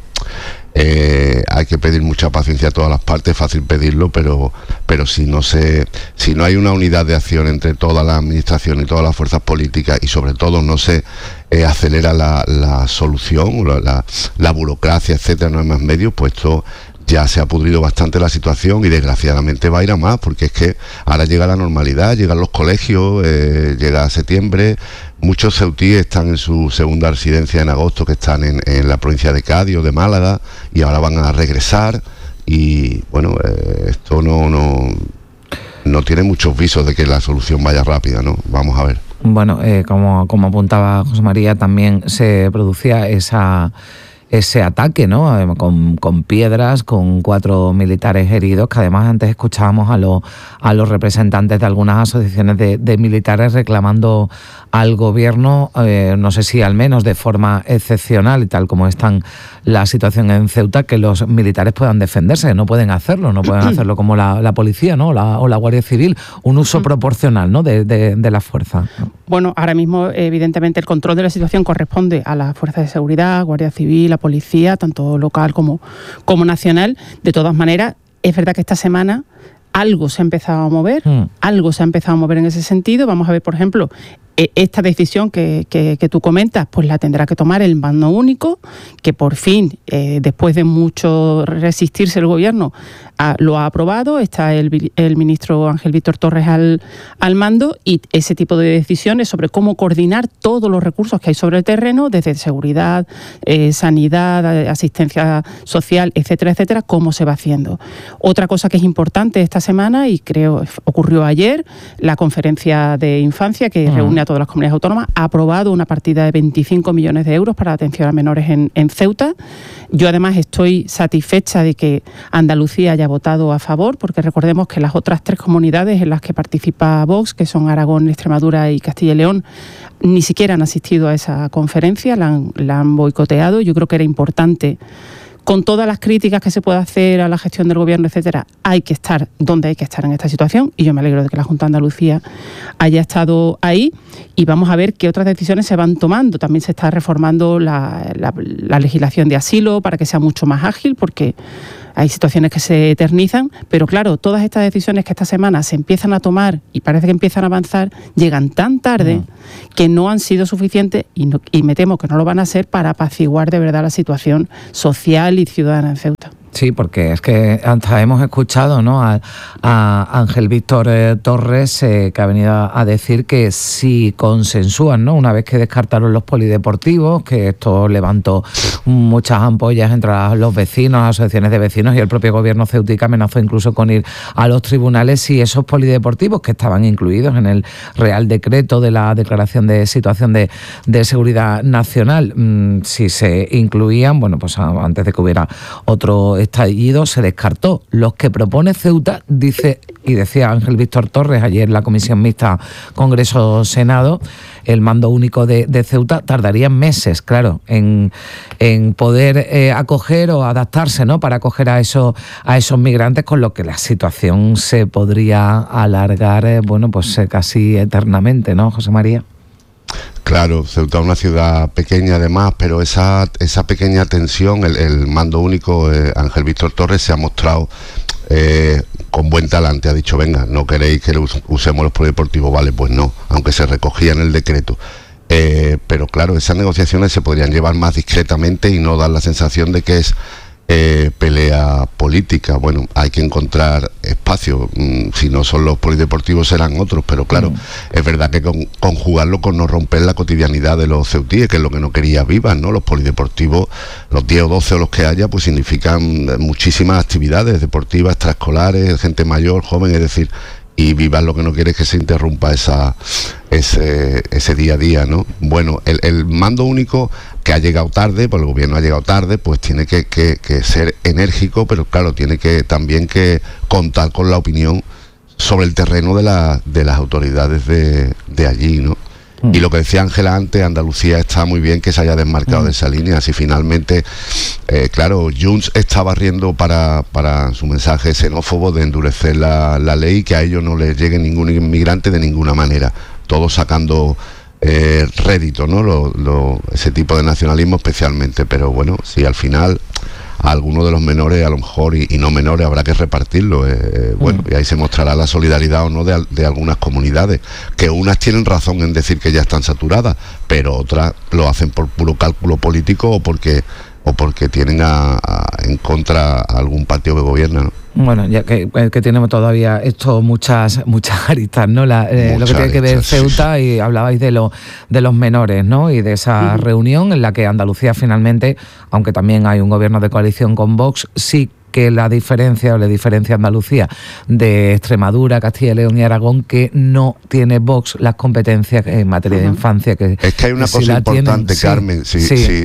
S27: hay que pedir mucha paciencia a todas las partes, es fácil pedirlo, pero si no hay una unidad de acción entre toda la administración y todas las fuerzas políticas, y sobre todo no se acelera la solución, la burocracia, etcétera, no hay más medios, pues esto ya se ha pudrido bastante la situación, y desgraciadamente va a ir a más, porque es que ahora llega la normalidad, llegan los colegios, llega septiembre. Muchos ceutíes están en su segunda residencia en agosto, que están en la provincia de Cádiz o de Málaga, y ahora van a regresar, y bueno, esto no tiene muchos visos de que la solución vaya rápida, ¿no? Vamos a ver.
S2: Bueno, como apuntaba José María, también se producía ese ataque, ¿no? Con piedras, con 4 militares heridos, que además antes escuchábamos a los representantes de algunas asociaciones de militares reclamando al gobierno, no sé si al menos de forma excepcional y tal como está la situación en Ceuta, que los militares puedan defenderse. No pueden hacerlo como la policía, ¿no? o la Guardia Civil, un uso proporcional, ¿no? de la fuerza.
S13: Bueno, ahora mismo evidentemente el control de la situación corresponde a las fuerzas de seguridad, Guardia Civil, la policía, tanto local como nacional. De todas maneras, es verdad que esta semana algo se ha empezado a mover, en ese sentido. Vamos a ver, por ejemplo, esta decisión que tú comentas, pues la tendrá que tomar el mando único, que por fin, después de mucho resistirse el gobierno, lo ha aprobado. Está el ministro Ángel Víctor Torres al mando, y ese tipo de decisiones sobre cómo coordinar todos los recursos que hay sobre el terreno, desde seguridad, sanidad, asistencia social, etcétera, etcétera, cómo se va haciendo. Otra cosa que es importante esta semana, y creo ocurrió ayer, la conferencia de infancia que reúne a todas las comunidades autónomas, ha aprobado una partida de 25 millones de euros para la atención a menores en Ceuta. Yo además estoy satisfecha de que Andalucía haya votado a favor, porque recordemos que las otras 3 comunidades en las que participa Vox, que son Aragón, Extremadura y Castilla y León, ni siquiera han asistido a esa conferencia, la han boicoteado. Yo creo que era importante, con todas las críticas que se puede hacer a la gestión del gobierno, etcétera, hay que estar donde hay que estar en esta situación, y yo me alegro de que la Junta de Andalucía haya estado ahí, y vamos a ver qué otras decisiones se van tomando. También se está reformando la legislación de asilo para que sea mucho más ágil, porque hay situaciones que se eternizan, pero claro, todas estas decisiones que esta semana se empiezan a tomar y parece que empiezan a avanzar, llegan tan tarde que no han sido suficientes, y me temo que no lo van a ser para apaciguar de verdad la situación social y ciudadana en Ceuta.
S2: Sí, porque es que hasta hemos escuchado, ¿no?, a Ángel Víctor Torres, que ha venido a decir que si consensúan, ¿no?, una vez que descartaron los polideportivos, que esto levantó muchas ampollas entre los vecinos, asociaciones de vecinos, y el propio gobierno ceutí amenazó incluso con ir a los tribunales si esos polideportivos, que estaban incluidos en el Real Decreto de la Declaración de Situación de Seguridad Nacional, si se incluían, bueno, pues antes de que hubiera otro estallido, se descartó. Los que propone Ceuta, dice y decía Ángel Víctor Torres ayer en la Comisión Mixta Congreso-Senado, el mando único de Ceuta tardaría meses, claro, en poder acoger o adaptarse, ¿no?, para acoger a esos migrantes, con lo que la situación se podría alargar, bueno, pues casi eternamente, ¿no, José María?
S27: Claro, Ceuta es una ciudad pequeña además, pero esa pequeña tensión, el mando único, Ángel Víctor Torres se ha mostrado con buen talante. Ha dicho, venga, no queréis que usemos los polideportivos, vale, pues no, aunque se recogía en el decreto. Pero claro, esas negociaciones se podrían llevar más discretamente y no dar la sensación de que es pelea política. Bueno, hay que encontrar espacio, si no son los polideportivos serán otros, pero claro, es verdad que conjugarlo con no romper la cotidianidad de los ceutíes, que es lo que no quería Vivas, ¿no? Los polideportivos, los 10 o 12 o los que haya, pues significan muchísimas actividades deportivas, extraescolares, gente mayor, joven, es decir, y Vivas lo que no quiere es que se interrumpa ese día a día, ¿no? Bueno, el mando único, que ha llegado tarde, pues el gobierno ha llegado tarde, pues tiene que ser enérgico, pero claro, tiene que también que contar con la opinión sobre el terreno de las autoridades de allí, ¿no? Y lo que decía Ángela antes, Andalucía está muy bien que se haya desmarcado de esa línea. Si finalmente, claro, Junts está barriendo para su mensaje xenófobo de endurecer la ley, que a ellos no les llegue ningún inmigrante de ninguna manera, todos sacando rédito, ¿no? Ese tipo de nacionalismo especialmente. Pero bueno, si al final a alguno de los menores, a lo mejor, y no menores, habrá que repartirlo, bueno, y ahí se mostrará la solidaridad o no de algunas comunidades, que unas tienen razón en decir que ya están saturadas, pero otras lo hacen por puro cálculo político o porque tienen en contra a algún partido que gobierna, ¿no?
S2: Bueno, ya que tenemos todavía esto muchas aristas, ¿no? Lo que tiene que ver Ceuta, y hablabais de los menores, ¿no? Y de esa reunión en la que Andalucía finalmente, aunque también hay un gobierno de coalición con Vox, sí que le diferencia a Andalucía de Extremadura, Castilla y León y Aragón, que no tiene Vox las competencias en materia de infancia.
S27: Es que hay una cosa importante, Carmen. Si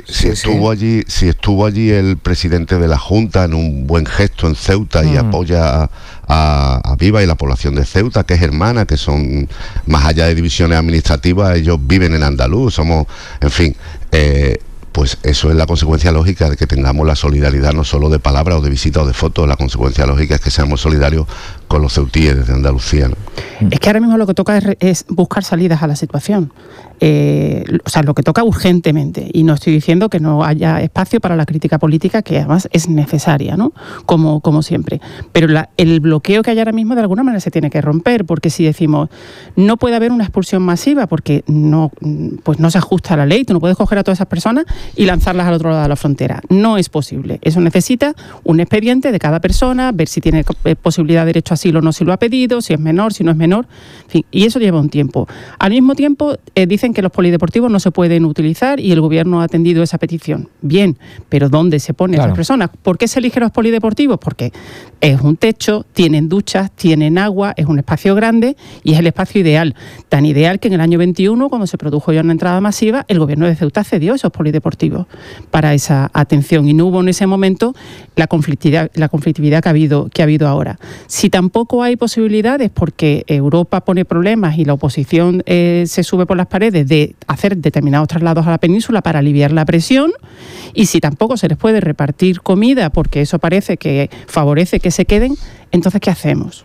S27: estuvo allí el presidente de la Junta en un buen gesto en Ceuta y apoya a Viva y la población de Ceuta, que es hermana, que son, más allá de divisiones administrativas, ellos viven en andaluz, somos, en fin, pues eso es la consecuencia lógica de que tengamos la solidaridad no solo de palabra o de visita o de fotos. La consecuencia lógica es que seamos solidarios con los ceutíes desde Andalucía, ¿no?
S13: Es que ahora mismo lo que toca es buscar salidas a la situación. O sea, lo que toca urgentemente. Y no estoy diciendo que no haya espacio para la crítica política, que además es necesaria, ¿no? Como siempre. Pero el bloqueo que hay ahora mismo de alguna manera se tiene que romper, porque si decimos no puede haber una expulsión masiva porque no se ajusta a la ley, tú no puedes coger a todas esas personas y lanzarlas al otro lado de la frontera. No es posible. Eso necesita un expediente de cada persona, ver si tiene posibilidad de derecho a asilo o no, si lo ha pedido, si es menor, si no es menor, en fin, y eso lleva un tiempo. Al mismo tiempo, dicen que los polideportivos no se pueden utilizar y el gobierno ha atendido esa petición. Bien, pero ¿dónde se ponen esas personas? ¿Por qué se eligen los polideportivos? Porque es un techo, tienen duchas, tienen agua, es un espacio grande y es el espacio ideal. Tan ideal que en el año 21, cuando se produjo ya una entrada masiva, el gobierno de Ceuta cedió esos polideportivos para esa atención y no hubo en ese momento la conflictividad que ha habido ahora. Si tampoco hay posibilidades porque Europa pone problemas y la oposición se sube por las paredes de hacer determinados traslados a la península para aliviar la presión, y si tampoco se les puede repartir comida porque eso parece que favorece que se queden, entonces ¿qué hacemos?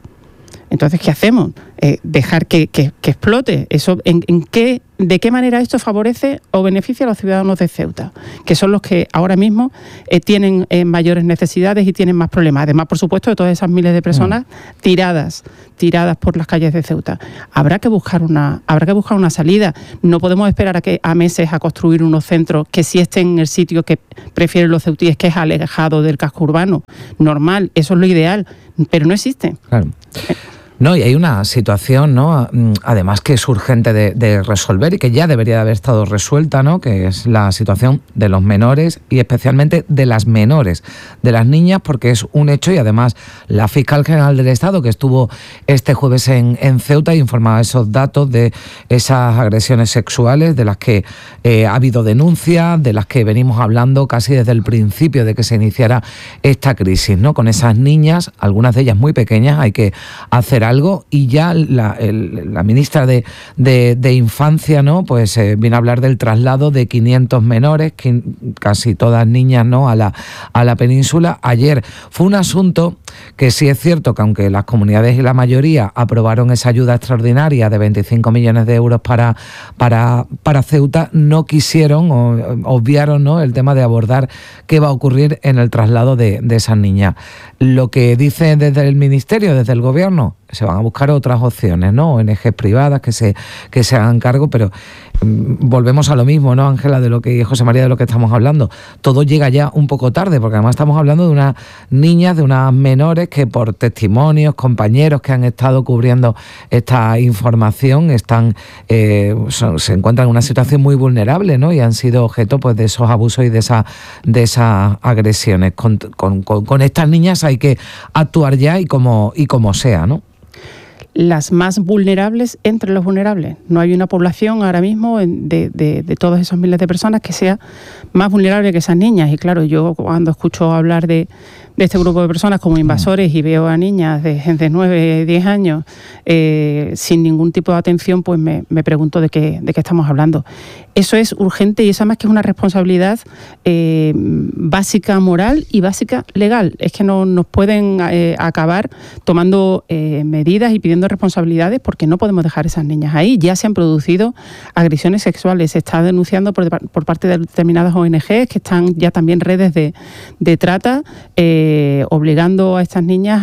S13: Dejar que explote. Eso, ¿de qué manera esto favorece o beneficia a los ciudadanos de Ceuta? Que son los que ahora mismo tienen mayores necesidades y tienen más problemas. Además, por supuesto, de todas esas miles de personas tiradas por las calles de Ceuta. Habrá que buscar una salida. No podemos esperar a meses a construir unos centros que sí estén en el sitio que prefieren los ceutíes, que es alejado del casco urbano. Normal, eso es lo ideal, pero no existe.
S2: Claro. No, y hay una situación, ¿no? Además que es urgente de resolver y que ya debería de haber estado resuelta, ¿no? Que es la situación de los menores y especialmente de las menores, de las niñas, porque es un hecho y además la fiscal general del Estado, que estuvo este jueves en Ceuta, informaba esos datos de esas agresiones sexuales de las que ha habido denuncias, de las que venimos hablando casi desde el principio de que se iniciara esta crisis, ¿no? Con esas niñas, algunas de ellas muy pequeñas, hay que hacer algo, y ya la ministra de Infancia, ¿no? Pues viene a hablar del traslado de 500 menores, casi todas niñas, ¿no? a la península. Ayer fue un asunto que sí es cierto que aunque las comunidades y la mayoría aprobaron esa ayuda extraordinaria de 25 millones de euros para Ceuta, no quisieron o obviaron, ¿no? el tema de abordar qué va a ocurrir en el traslado de esas niñas. Lo que dice desde el Ministerio, desde el Gobierno, se van a buscar otras opciones, ¿no? ONGs privadas que se hagan cargo, pero volvemos a lo mismo, ¿no, Ángela? De lo que José María, de lo que estamos hablando. Todo llega ya un poco tarde, porque además estamos hablando de unas niñas, de unas menores que por testimonios, compañeros que han estado cubriendo esta información, se encuentran en una situación muy vulnerable, ¿no? Y han sido objeto, pues, de esos abusos y de esas agresiones. Con estas niñas hay que actuar ya y como sea, ¿no?
S13: Las más vulnerables entre los vulnerables. No hay una población ahora mismo de todos esos miles de personas que sea más vulnerable que esas niñas. Y claro, yo cuando escucho hablar de este grupo de personas como invasores y veo a niñas de 9, 10 años sin ningún tipo de atención, pues me pregunto de qué estamos hablando. Eso es urgente y eso además que es una responsabilidad básica moral y básica legal. Es que no nos pueden acabar tomando medidas y pidiendo responsabilidades, porque no podemos dejar a esas niñas ahí. Ya se han producido agresiones sexuales, se está denunciando por parte de determinadas ONGs que están ya también redes de trata, obligando a estas niñas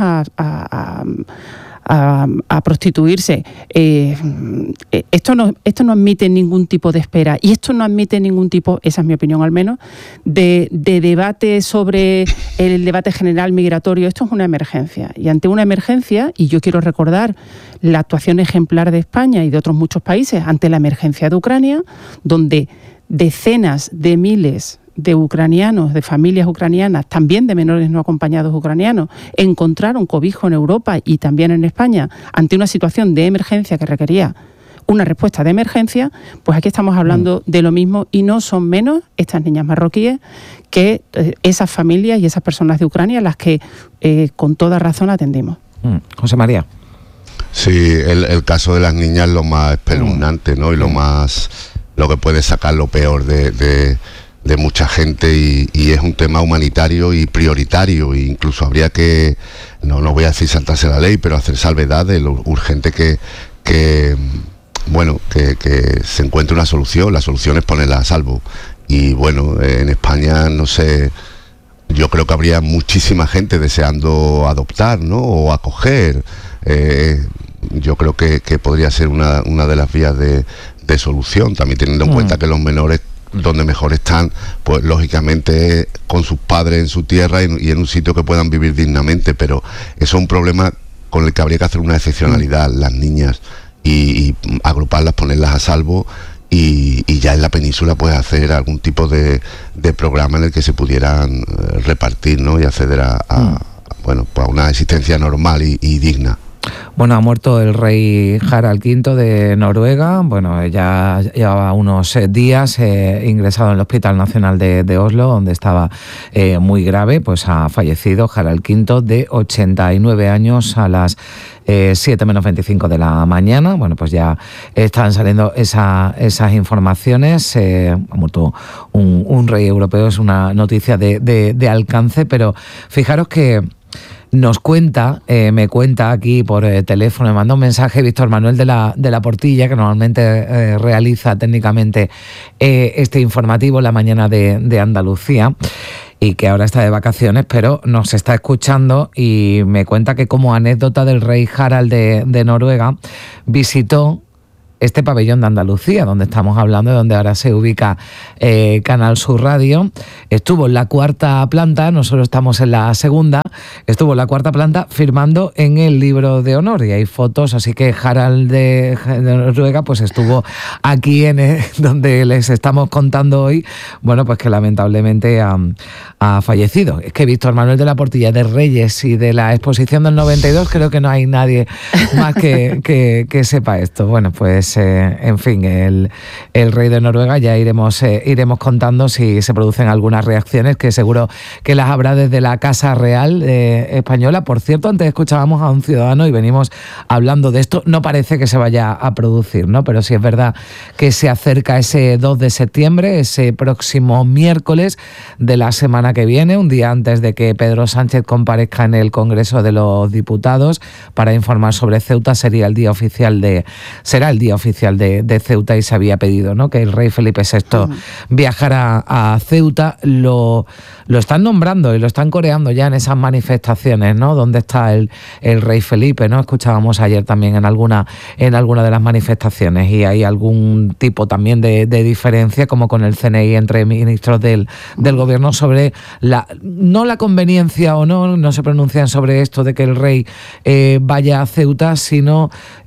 S13: a prostituirse. Esto no admite ningún tipo de espera, y esto no admite ningún tipo, esa es mi opinión al menos, de debate sobre el debate general migratorio. Esto es una emergencia, y ante una emergencia, y yo quiero recordar la actuación ejemplar de España y de otros muchos países ante la emergencia de Ucrania, donde decenas de miles de ucranianos, de familias ucranianas, también de menores no acompañados ucranianos, encontraron cobijo en Europa y también en España ante una situación de emergencia que requería una respuesta de emergencia. Pues aquí estamos hablando de lo mismo, y no son menos estas niñas marroquíes que esas familias y esas personas de Ucrania las que con toda razón atendimos.
S2: José María.
S27: Sí, el caso de las niñas es lo más espeluznante, ¿no? Y lo que puede sacar lo peor de mucha gente y es un tema humanitario y prioritario, e incluso habría que, no voy a decir saltarse la ley, pero hacer salvedad de lo urgente que se encuentre una solución. La solución es ponerla a salvo. Y bueno, en España, no sé, yo creo que habría muchísima gente deseando adoptar, ¿no? O acoger. Yo creo que podría ser una de las vías de solución, también teniendo en cuenta que los menores donde mejor están, pues lógicamente con sus padres en su tierra y en un sitio que puedan vivir dignamente, pero eso es un problema con el que habría que hacer una excepcionalidad, las niñas, y agruparlas, ponerlas a salvo, y ya en la península pues hacer algún tipo de programa en el que se pudieran repartir, ¿no? Y acceder a una existencia normal y digna.
S2: Bueno, ha muerto el rey Harald V de Noruega. Bueno, ya llevaba unos días ingresado en el Hospital Nacional de Oslo, donde estaba muy grave. Pues ha fallecido Harald V de 89 años a las 7 menos 25 de la mañana. Bueno, pues ya están saliendo esas informaciones. Ha muerto un rey europeo, es una noticia de alcance, pero fijaros que nos cuenta, me cuenta aquí por teléfono, me manda un mensaje Víctor Manuel de la Portilla, que normalmente realiza técnicamente este informativo la mañana de Andalucía, y que ahora está de vacaciones, pero nos está escuchando, y me cuenta que como anécdota del rey Harald de Noruega, visitó este pabellón de Andalucía, donde estamos hablando, de donde ahora se ubica Canal Sur Radio. Estuvo en la 4ª planta, nosotros estamos en la 2ª, estuvo en la 4ª planta firmando en el libro de honor, y hay fotos, así que Harald de Noruega pues estuvo aquí donde les estamos contando hoy, bueno, pues que lamentablemente ha fallecido. Es que Víctor Manuel de la Portilla, de Reyes y de la exposición del 92, creo que no hay nadie más que sepa esto. Bueno, pues en fin, el rey de Noruega, ya iremos contando si se producen algunas reacciones, que seguro que las habrá desde la Casa Real española. Por cierto, antes escuchábamos a un ciudadano y venimos hablando de esto. No parece que se vaya a producir, ¿no? Pero sí es verdad que se acerca ese 2 de septiembre, ese próximo miércoles de la semana que viene, un día antes de que Pedro Sánchez comparezca en el Congreso de los Diputados para informar sobre Ceuta. Será el día oficial de Ceuta, y se había pedido, ¿no?, que el rey Felipe VI viajara a Ceuta. Lo están nombrando y lo están coreando ya en esas manifestaciones, ¿no? ¿Dónde está el rey Felipe, ¿no? Escuchábamos ayer también en alguna de las manifestaciones, y hay algún tipo también de diferencia, como con el CNI, entre ministros del gobierno sobre no la conveniencia, o no se pronuncian sobre esto de que el rey vaya a Ceuta, sino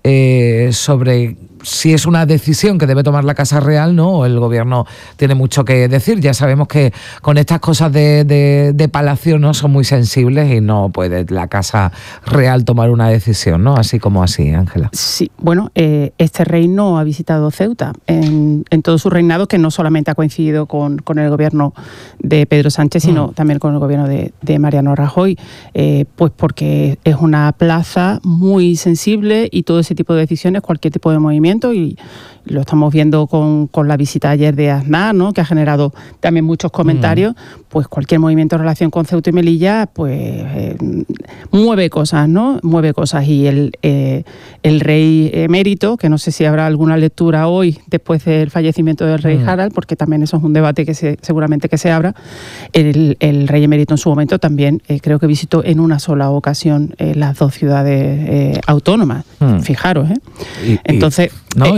S2: sobre si es una decisión que debe tomar la Casa Real, ¿no? El gobierno tiene mucho que decir. Ya sabemos que con estas cosas de palacio, ¿no?, son muy sensibles, y no puede la Casa Real tomar una decisión, ¿no? Así como así, Ángela.
S13: Sí, bueno, este rey no ha visitado Ceuta en todo su reinado, que no solamente ha coincidido con el gobierno de Pedro Sánchez, sino también con el gobierno de Mariano Rajoy, pues porque es una plaza muy sensible, y todo ese tipo de decisiones, cualquier tipo de movimiento, y lo estamos viendo con la visita ayer de Aznar, ¿no?, que ha generado también muchos comentarios. Pues cualquier movimiento en relación con Ceuta y Melilla pues mueve cosas, ¿no? Mueve cosas, y el rey emérito, que no sé si habrá alguna lectura hoy después del fallecimiento del rey Harald, porque también eso es un debate que seguramente que se abra. El rey emérito en su momento también creo que visitó en una sola ocasión las dos ciudades autónomas. Fijaros, entonces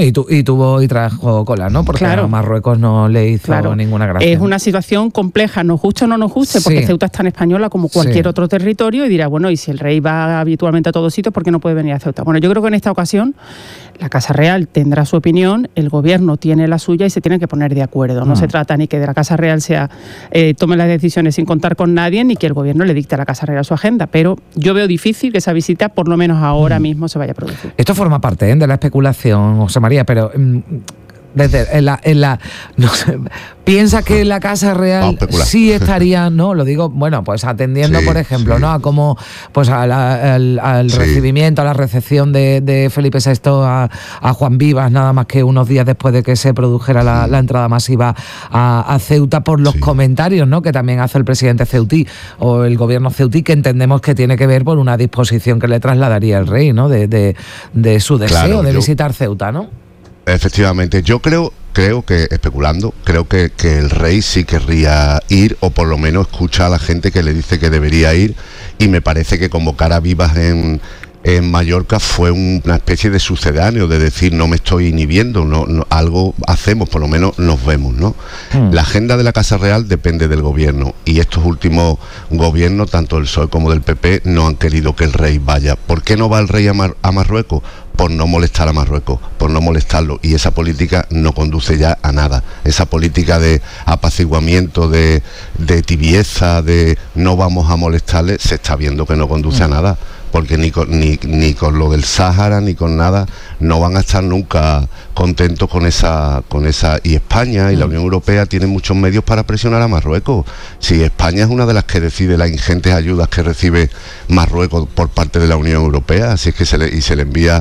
S2: y trajo cola, ¿no? Porque a Marruecos no le hizo ninguna gracia.
S13: Es una situación compleja, nos guste o no nos guste, porque Ceuta es tan española como cualquier otro territorio, y dirá, bueno, y si el rey va habitualmente a todos sitios, ¿por qué no puede venir a Ceuta? Bueno, yo creo que en esta ocasión la Casa Real tendrá su opinión, el gobierno tiene la suya, y se tienen que poner de acuerdo. No se trata ni que de la Casa Real tome las decisiones sin contar con nadie, ni que el gobierno le dicte a la Casa Real su agenda, pero yo veo difícil que esa visita, por lo menos ahora mismo, se vaya a producir.
S2: Esto forma parte de la especulación, José María, pero no sé, piensa que la Casa Real sí estaría, no, lo digo, bueno, pues atendiendo, por ejemplo, ¿no? A cómo, pues al recibimiento, a la recepción de Felipe VI a Juan Vivas, nada más que unos días después de que se produjera la entrada masiva a Ceuta, por los comentarios, ¿no? Que también hace el presidente ceutí o el gobierno ceutí, que entendemos que tiene que ver por una disposición que le trasladaría el rey, ¿no? De su deseo de visitar Ceuta, ¿no?
S27: Efectivamente, yo creo que, especulando, creo que el rey sí querría ir, o por lo menos escucha a la gente que le dice que debería ir, y me parece que convocar a Vivas en Mallorca fue una especie de sucedáneo, de decir, no me estoy inhibiendo, no, algo hacemos, por lo menos nos vemos, ¿no? La agenda de la Casa Real depende del gobierno, y estos últimos gobiernos, tanto del PSOE como del PP, no han querido que el rey vaya. ¿Por qué no va el rey a Marruecos? Por no molestar a Marruecos, por no molestarlo, y esa política no conduce ya a nada. Esa política de apaciguamiento, de tibieza, de no vamos a molestarle, se está viendo que no conduce a nada, porque ni con lo del Sáhara ni con nada no van a estar nunca contentos con esa, y España y la Unión Europea tienen muchos medios para presionar a Marruecos. Si España es una de las que decide las ingentes ayudas que recibe Marruecos por parte de la Unión Europea, así es que se le envía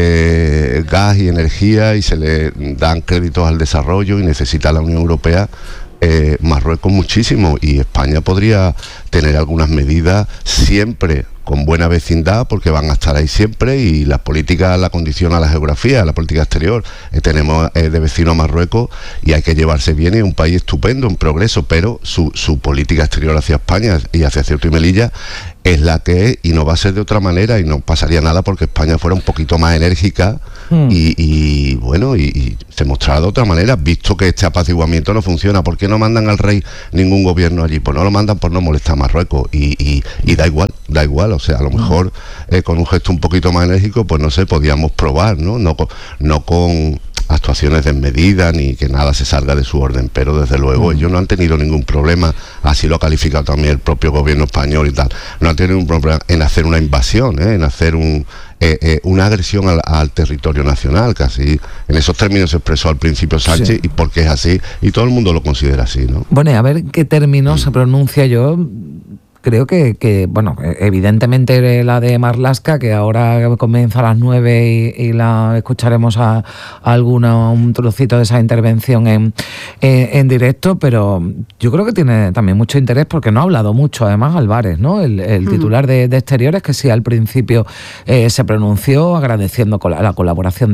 S27: gas y energía y se le dan créditos al desarrollo, y necesita la Unión Europea Marruecos muchísimo, y España podría tener algunas medidas siempre con buena vecindad, porque van a estar ahí siempre, y las políticas la condiciona la geografía, la política exterior. Tenemos de vecino a Marruecos y hay que llevarse bien, y es un país estupendo, en progreso, pero su política exterior hacia España y hacia Ceuta y Melilla es la que es, y no va a ser de otra manera, y no pasaría nada porque España fuera un poquito más enérgica y bueno, y se mostrara de otra manera, visto que este apaciguamiento no funciona. ¿Por qué no mandan al rey ningún gobierno allí? Pues no lo mandan por no molestar a Marruecos, y da igual, o sea, a lo mejor con un gesto un poquito más enérgico, pues no sé, podíamos probar, no con actuaciones desmedidas ni que nada se salga de su orden, pero desde luego ellos no han tenido ningún problema, así lo ha calificado también el propio gobierno español y tal, no han tenido ningún problema en hacer una invasión, en hacer una agresión al territorio nacional, que así en esos términos se expresó al principio Sánchez, y porque es así, y todo el mundo lo considera así, ¿no?
S2: Bueno, y a ver qué término se pronuncia. Yo creo que, bueno, evidentemente la de Marlaska, que ahora comienza a las 9 y la escucharemos a un trocito de esa intervención en directo, pero yo creo que tiene también mucho interés porque no ha hablado mucho, además, Álvarez, ¿no? El titular de Exteriores, que sí al principio se pronunció agradeciendo la colaboración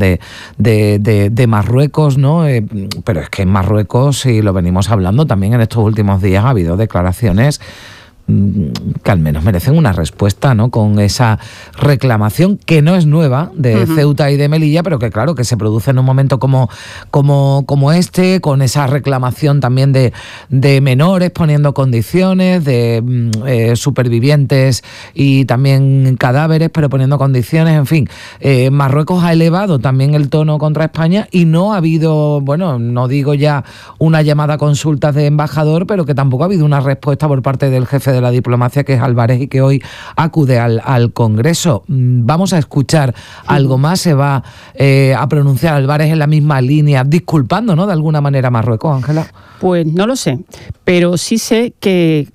S2: de Marruecos, ¿no? Pero es que en Marruecos, y lo venimos hablando también en estos últimos días, ha habido declaraciones que al menos merecen una respuesta, ¿no? Con esa reclamación que no es nueva de Ceuta y de Melilla, pero que claro, que se produce en un momento como este, con esa reclamación también de menores poniendo condiciones, de supervivientes y también cadáveres, pero poniendo condiciones, en fin. Marruecos ha elevado también el tono contra España, y no ha habido, bueno, no digo ya una llamada a consultas de embajador, pero que tampoco ha habido una respuesta por parte del jefe de la diplomacia, que es Álvarez, y que hoy acude al Congreso. Vamos a escuchar algo más. Se va a pronunciar Álvarez en la misma línea, disculpando, ¿no?, de alguna manera a Marruecos, Ángela.
S13: Pues no lo sé, pero sí sé que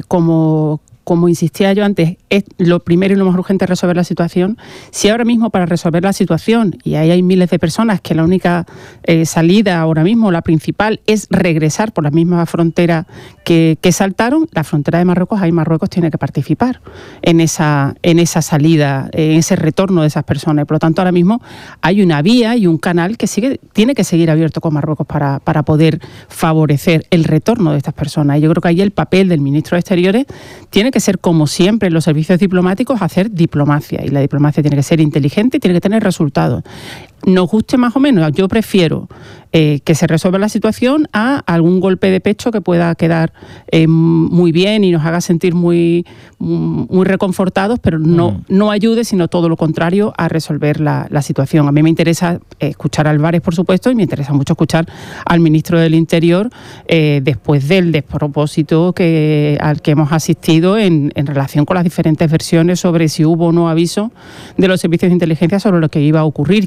S13: como insistía yo antes, es lo primero y lo más urgente resolver la situación. Si ahora mismo para resolver la situación, y ahí hay miles de personas, que la única salida ahora mismo, la principal, es regresar por la misma frontera que saltaron, la frontera de Marruecos, ahí Marruecos tiene que participar en esa salida, en ese retorno de esas personas. Por lo tanto, ahora mismo hay una vía y un canal que tiene que seguir abierto con Marruecos para poder favorecer el retorno de estas personas. Y yo creo que ahí el papel del ministro de Exteriores tiene que ser, como siempre en los servicios diplomáticos, hacer diplomacia, y la diplomacia tiene que ser inteligente y tiene que tener resultados. Nos guste más o menos, yo prefiero que se resuelva la situación a algún golpe de pecho que pueda quedar muy bien y nos haga sentir muy reconfortados, pero no ayude, sino todo lo contrario, a resolver la situación. A mí me interesa escuchar a Álvarez, por supuesto, y me interesa mucho escuchar al ministro del Interior después del despropósito al que hemos asistido en relación con las diferentes versiones sobre si hubo o no aviso de los servicios de inteligencia sobre lo que iba a ocurrir, que a mí me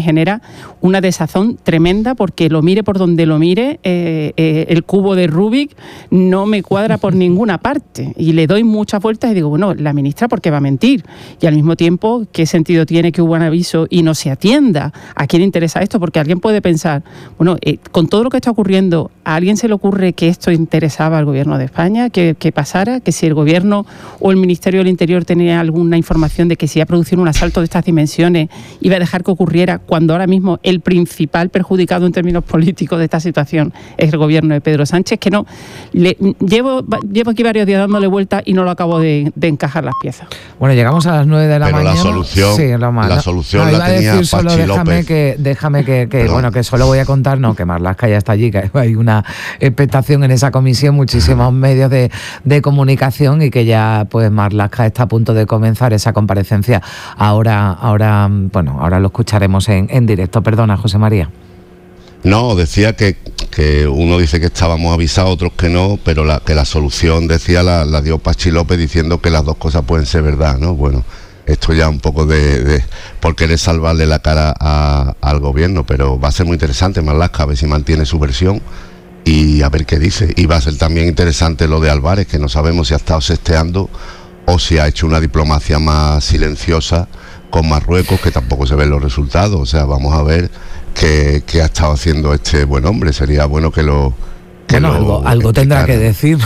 S13: genera una desazón tremenda, porque lo mire por donde lo mire, el cubo de Rubik no me cuadra por ninguna parte, y le doy muchas vueltas y digo, bueno, la ministra, ¿por qué va a mentir? Y al mismo tiempo, ¿qué sentido tiene que hubo un aviso y no se atienda? ¿A quién interesa esto? Porque alguien puede pensar, bueno, con todo lo que está ocurriendo, ¿a alguien se le ocurre que esto interesaba al Gobierno de España? ¿Que pasara? ¿Que si el Gobierno o el Ministerio del Interior tenía alguna información de que si iba a producir un asalto de estas dimensiones iba a dejar que ocurriera, cuando ahora mismo el principal perjudicado en términos políticos de esta situación es el Gobierno de Pedro Sánchez? Que no, llevo aquí varios días dándole vuelta y no lo acabo de encajar las piezas.
S2: Bueno, llegamos a las 9 de la mañana.
S27: Pero la solución
S2: la
S27: tenía
S2: decir solo,
S27: Pachi López.
S2: déjame que bueno, que solo voy a contar, no, que Marlaska ya está allí, que hay una expectación en esa comisión, muchísimos medios de comunicación, y que ya pues Marlaska está a punto de comenzar esa comparecencia. Ahora lo escucharemos en directo. Perdona, José María.
S27: No, decía que uno dice que estábamos avisados, otros que no, pero que la solución, decía, la dio Pachi López, diciendo que las dos cosas pueden ser verdad, ¿no? Bueno, esto ya un poco por querer salvarle la cara al gobierno, pero va a ser muy interesante Marlaska, a ver si mantiene su versión y a ver qué dice. Y va a ser también interesante lo de Álvarez, que no sabemos si ha estado sesteando o si ha hecho una diplomacia más silenciosa con Marruecos, que tampoco se ven los resultados. O sea, vamos a ver qué ha estado haciendo este buen hombre. Sería bueno que lo...
S2: algo tendrá que decir.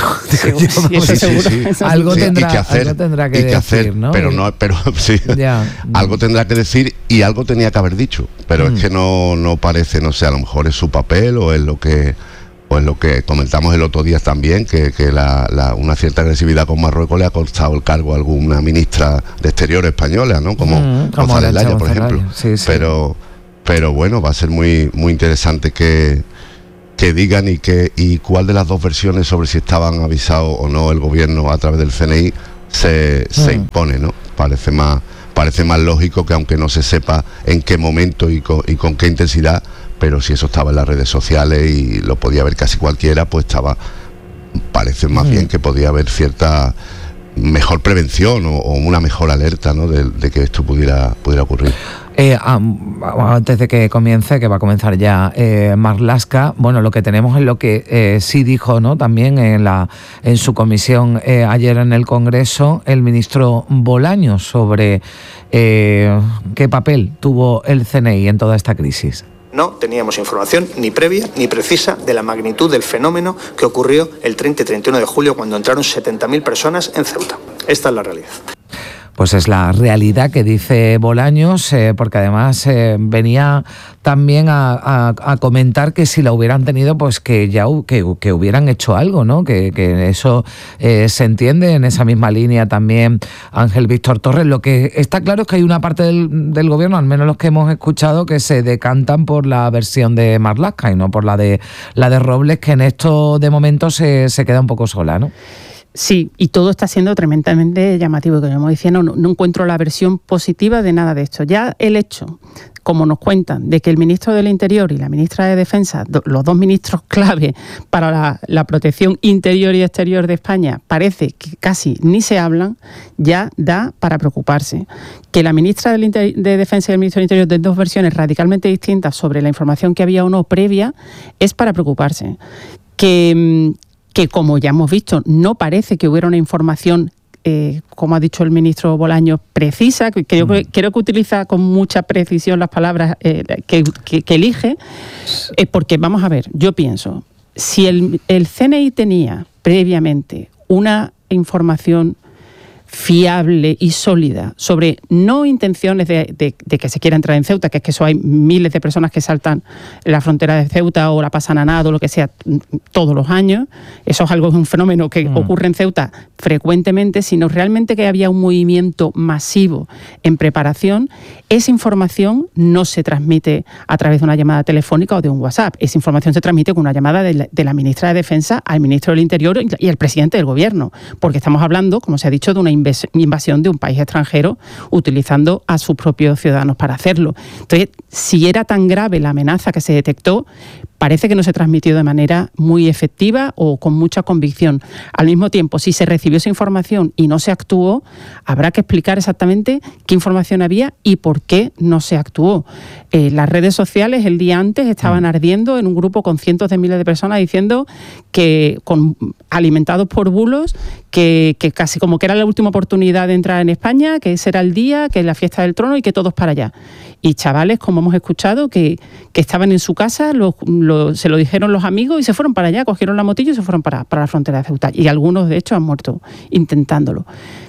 S2: Algo tendrá que decir, ¿no?
S27: Pero sí, algo tendrá que decir, y algo tenía que haber dicho, pero es que no parece, no sé, a lo mejor es su papel o es lo que comentamos el otro día también, que una cierta agresividad con Marruecos le ha costado el cargo a alguna ministra de Exteriores española, ¿no? Como González Laya, por ejemplo. Sí. Pero bueno, va a ser muy, muy interesante que digan y cuál de las dos versiones sobre si estaban avisados o no el gobierno a través del CNI se impone, ¿no? Parece más lógico que, aunque no se sepa en qué momento y con qué intensidad, pero si eso estaba en las redes sociales y lo podía ver casi cualquiera, pues parece más bien que podía haber cierta mejor prevención o una mejor alerta, ¿no? de que esto pudiera ocurrir.
S2: Antes de que comience, que va a comenzar ya Marlaska, bueno, lo que tenemos es lo que sí dijo, ¿no? También en su comisión ayer en el Congreso, el ministro Bolaños, sobre qué papel tuvo el CNI en toda esta crisis.
S1: No teníamos información ni previa ni precisa de la magnitud del fenómeno que ocurrió el 30 y 31 de julio, cuando entraron 70.000 personas en Ceuta. Esta es la realidad.
S2: Pues es la realidad que dice Bolaños, porque además venía también a comentar que si la hubieran tenido, pues que hubieran hecho algo, ¿no? Que eso se entiende. En esa misma línea también Ángel Víctor Torres. Lo que está claro es que hay una parte del gobierno, al menos los que hemos escuchado, que se decantan por la versión de Marlaska y no por la de Robles, que en esto de momento se queda un poco sola, ¿no?
S13: Sí, y todo está siendo tremendamente llamativo. Como decía, no encuentro la versión positiva de nada de esto. Ya el hecho, como nos cuentan, de que el ministro del Interior y la ministra de Defensa, los dos ministros clave para la protección interior y exterior de España, parece que casi ni se hablan, ya da para preocuparse. Que la ministra de Defensa y el ministro del Interior den dos versiones radicalmente distintas sobre la información que había o no previa es para preocuparse. Que como ya hemos visto, no parece que hubiera una información, como ha dicho el ministro Bolaños, precisa, que yo creo que utiliza con mucha precisión las palabras que elige, porque vamos a ver, yo pienso, si el CNI tenía previamente una información fiable y sólida sobre no intenciones de que se quiera entrar en Ceuta, que es que eso hay miles de personas que saltan la frontera de Ceuta o la pasan a nado o lo que sea todos los años, eso es un fenómeno que ocurre en Ceuta frecuentemente, sino realmente que había un movimiento masivo en preparación. Esa información no se transmite a través de una llamada telefónica o de un WhatsApp, esa información se transmite con una llamada de la ministra de Defensa al ministro del Interior y al presidente del Gobierno, porque estamos hablando, como se ha dicho, de una invasión de un país extranjero utilizando a sus propios ciudadanos para hacerlo. Entonces, si era tan grave la amenaza que se detectó, parece que no se transmitió de manera muy efectiva o con mucha convicción. Al mismo tiempo, si se recibió esa información y no se actuó, habrá que explicar exactamente qué información había y por qué no se actuó. Las redes sociales el día antes estaban ardiendo en un grupo con cientos de miles de personas diciendo que, alimentados por bulos, que casi como que era la última oportunidad de entrar en España, que ese era el día, que es la fiesta del trono y que todos para allá. Y chavales, como hemos escuchado, que estaban en su casa, se lo dijeron los amigos y se fueron para allá, cogieron la motillo y se fueron para la frontera de Ceuta. Y algunos, de hecho, han muerto intentándolo.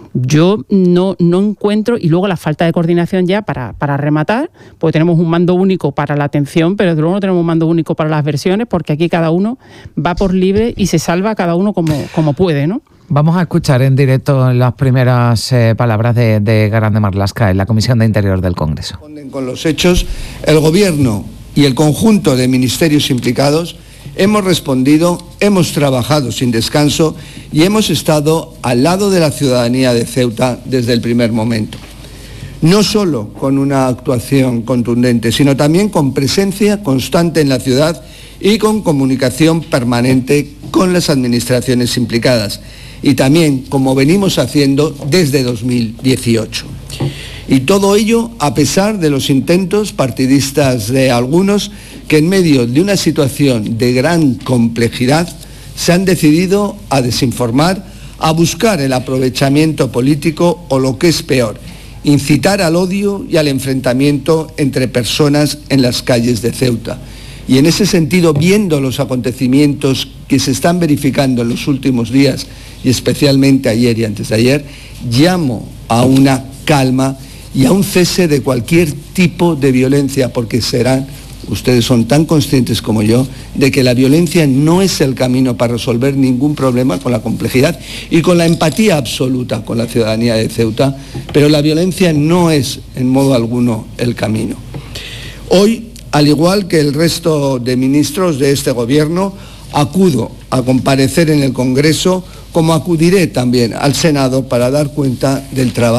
S13: Yo no encuentro, y luego la falta de coordinación ya para rematar, porque tenemos un mando único para la atención, pero desde luego no tenemos un mando único para las versiones, porque aquí cada uno va por libre y se salva cada uno como puede, ¿no?
S2: Vamos a escuchar en directo las primeras palabras de Grande Marlaska en la Comisión de Interior del Congreso.
S4: Con los hechos, el Gobierno y el conjunto de ministerios implicados hemos respondido, hemos trabajado sin descanso y hemos estado al lado de la ciudadanía de Ceuta desde el primer momento. No solo con una actuación contundente, sino también con presencia constante en la ciudad y con comunicación permanente con las administraciones implicadas. Y también, como venimos haciendo desde 2018. Y todo ello a pesar de los intentos partidistas de algunos que en medio de una situación de gran complejidad se han decidido a desinformar, a buscar el aprovechamiento político o, lo que es peor, incitar al odio y al enfrentamiento entre personas en las calles de Ceuta. Y en ese sentido, viendo los acontecimientos que se están verificando en los últimos días, y especialmente ayer y antes de ayer, llamo a una calma y a un cese de cualquier tipo de violencia, porque ustedes son tan conscientes como yo de que la violencia no es el camino para resolver ningún problema, con la complejidad y con la empatía absoluta con la ciudadanía de Ceuta, pero la violencia no es en modo alguno el camino. Hoy, al igual que el resto de ministros de este Gobierno, acudo a comparecer en el Congreso, como acudiré también al Senado para dar cuenta del trabajo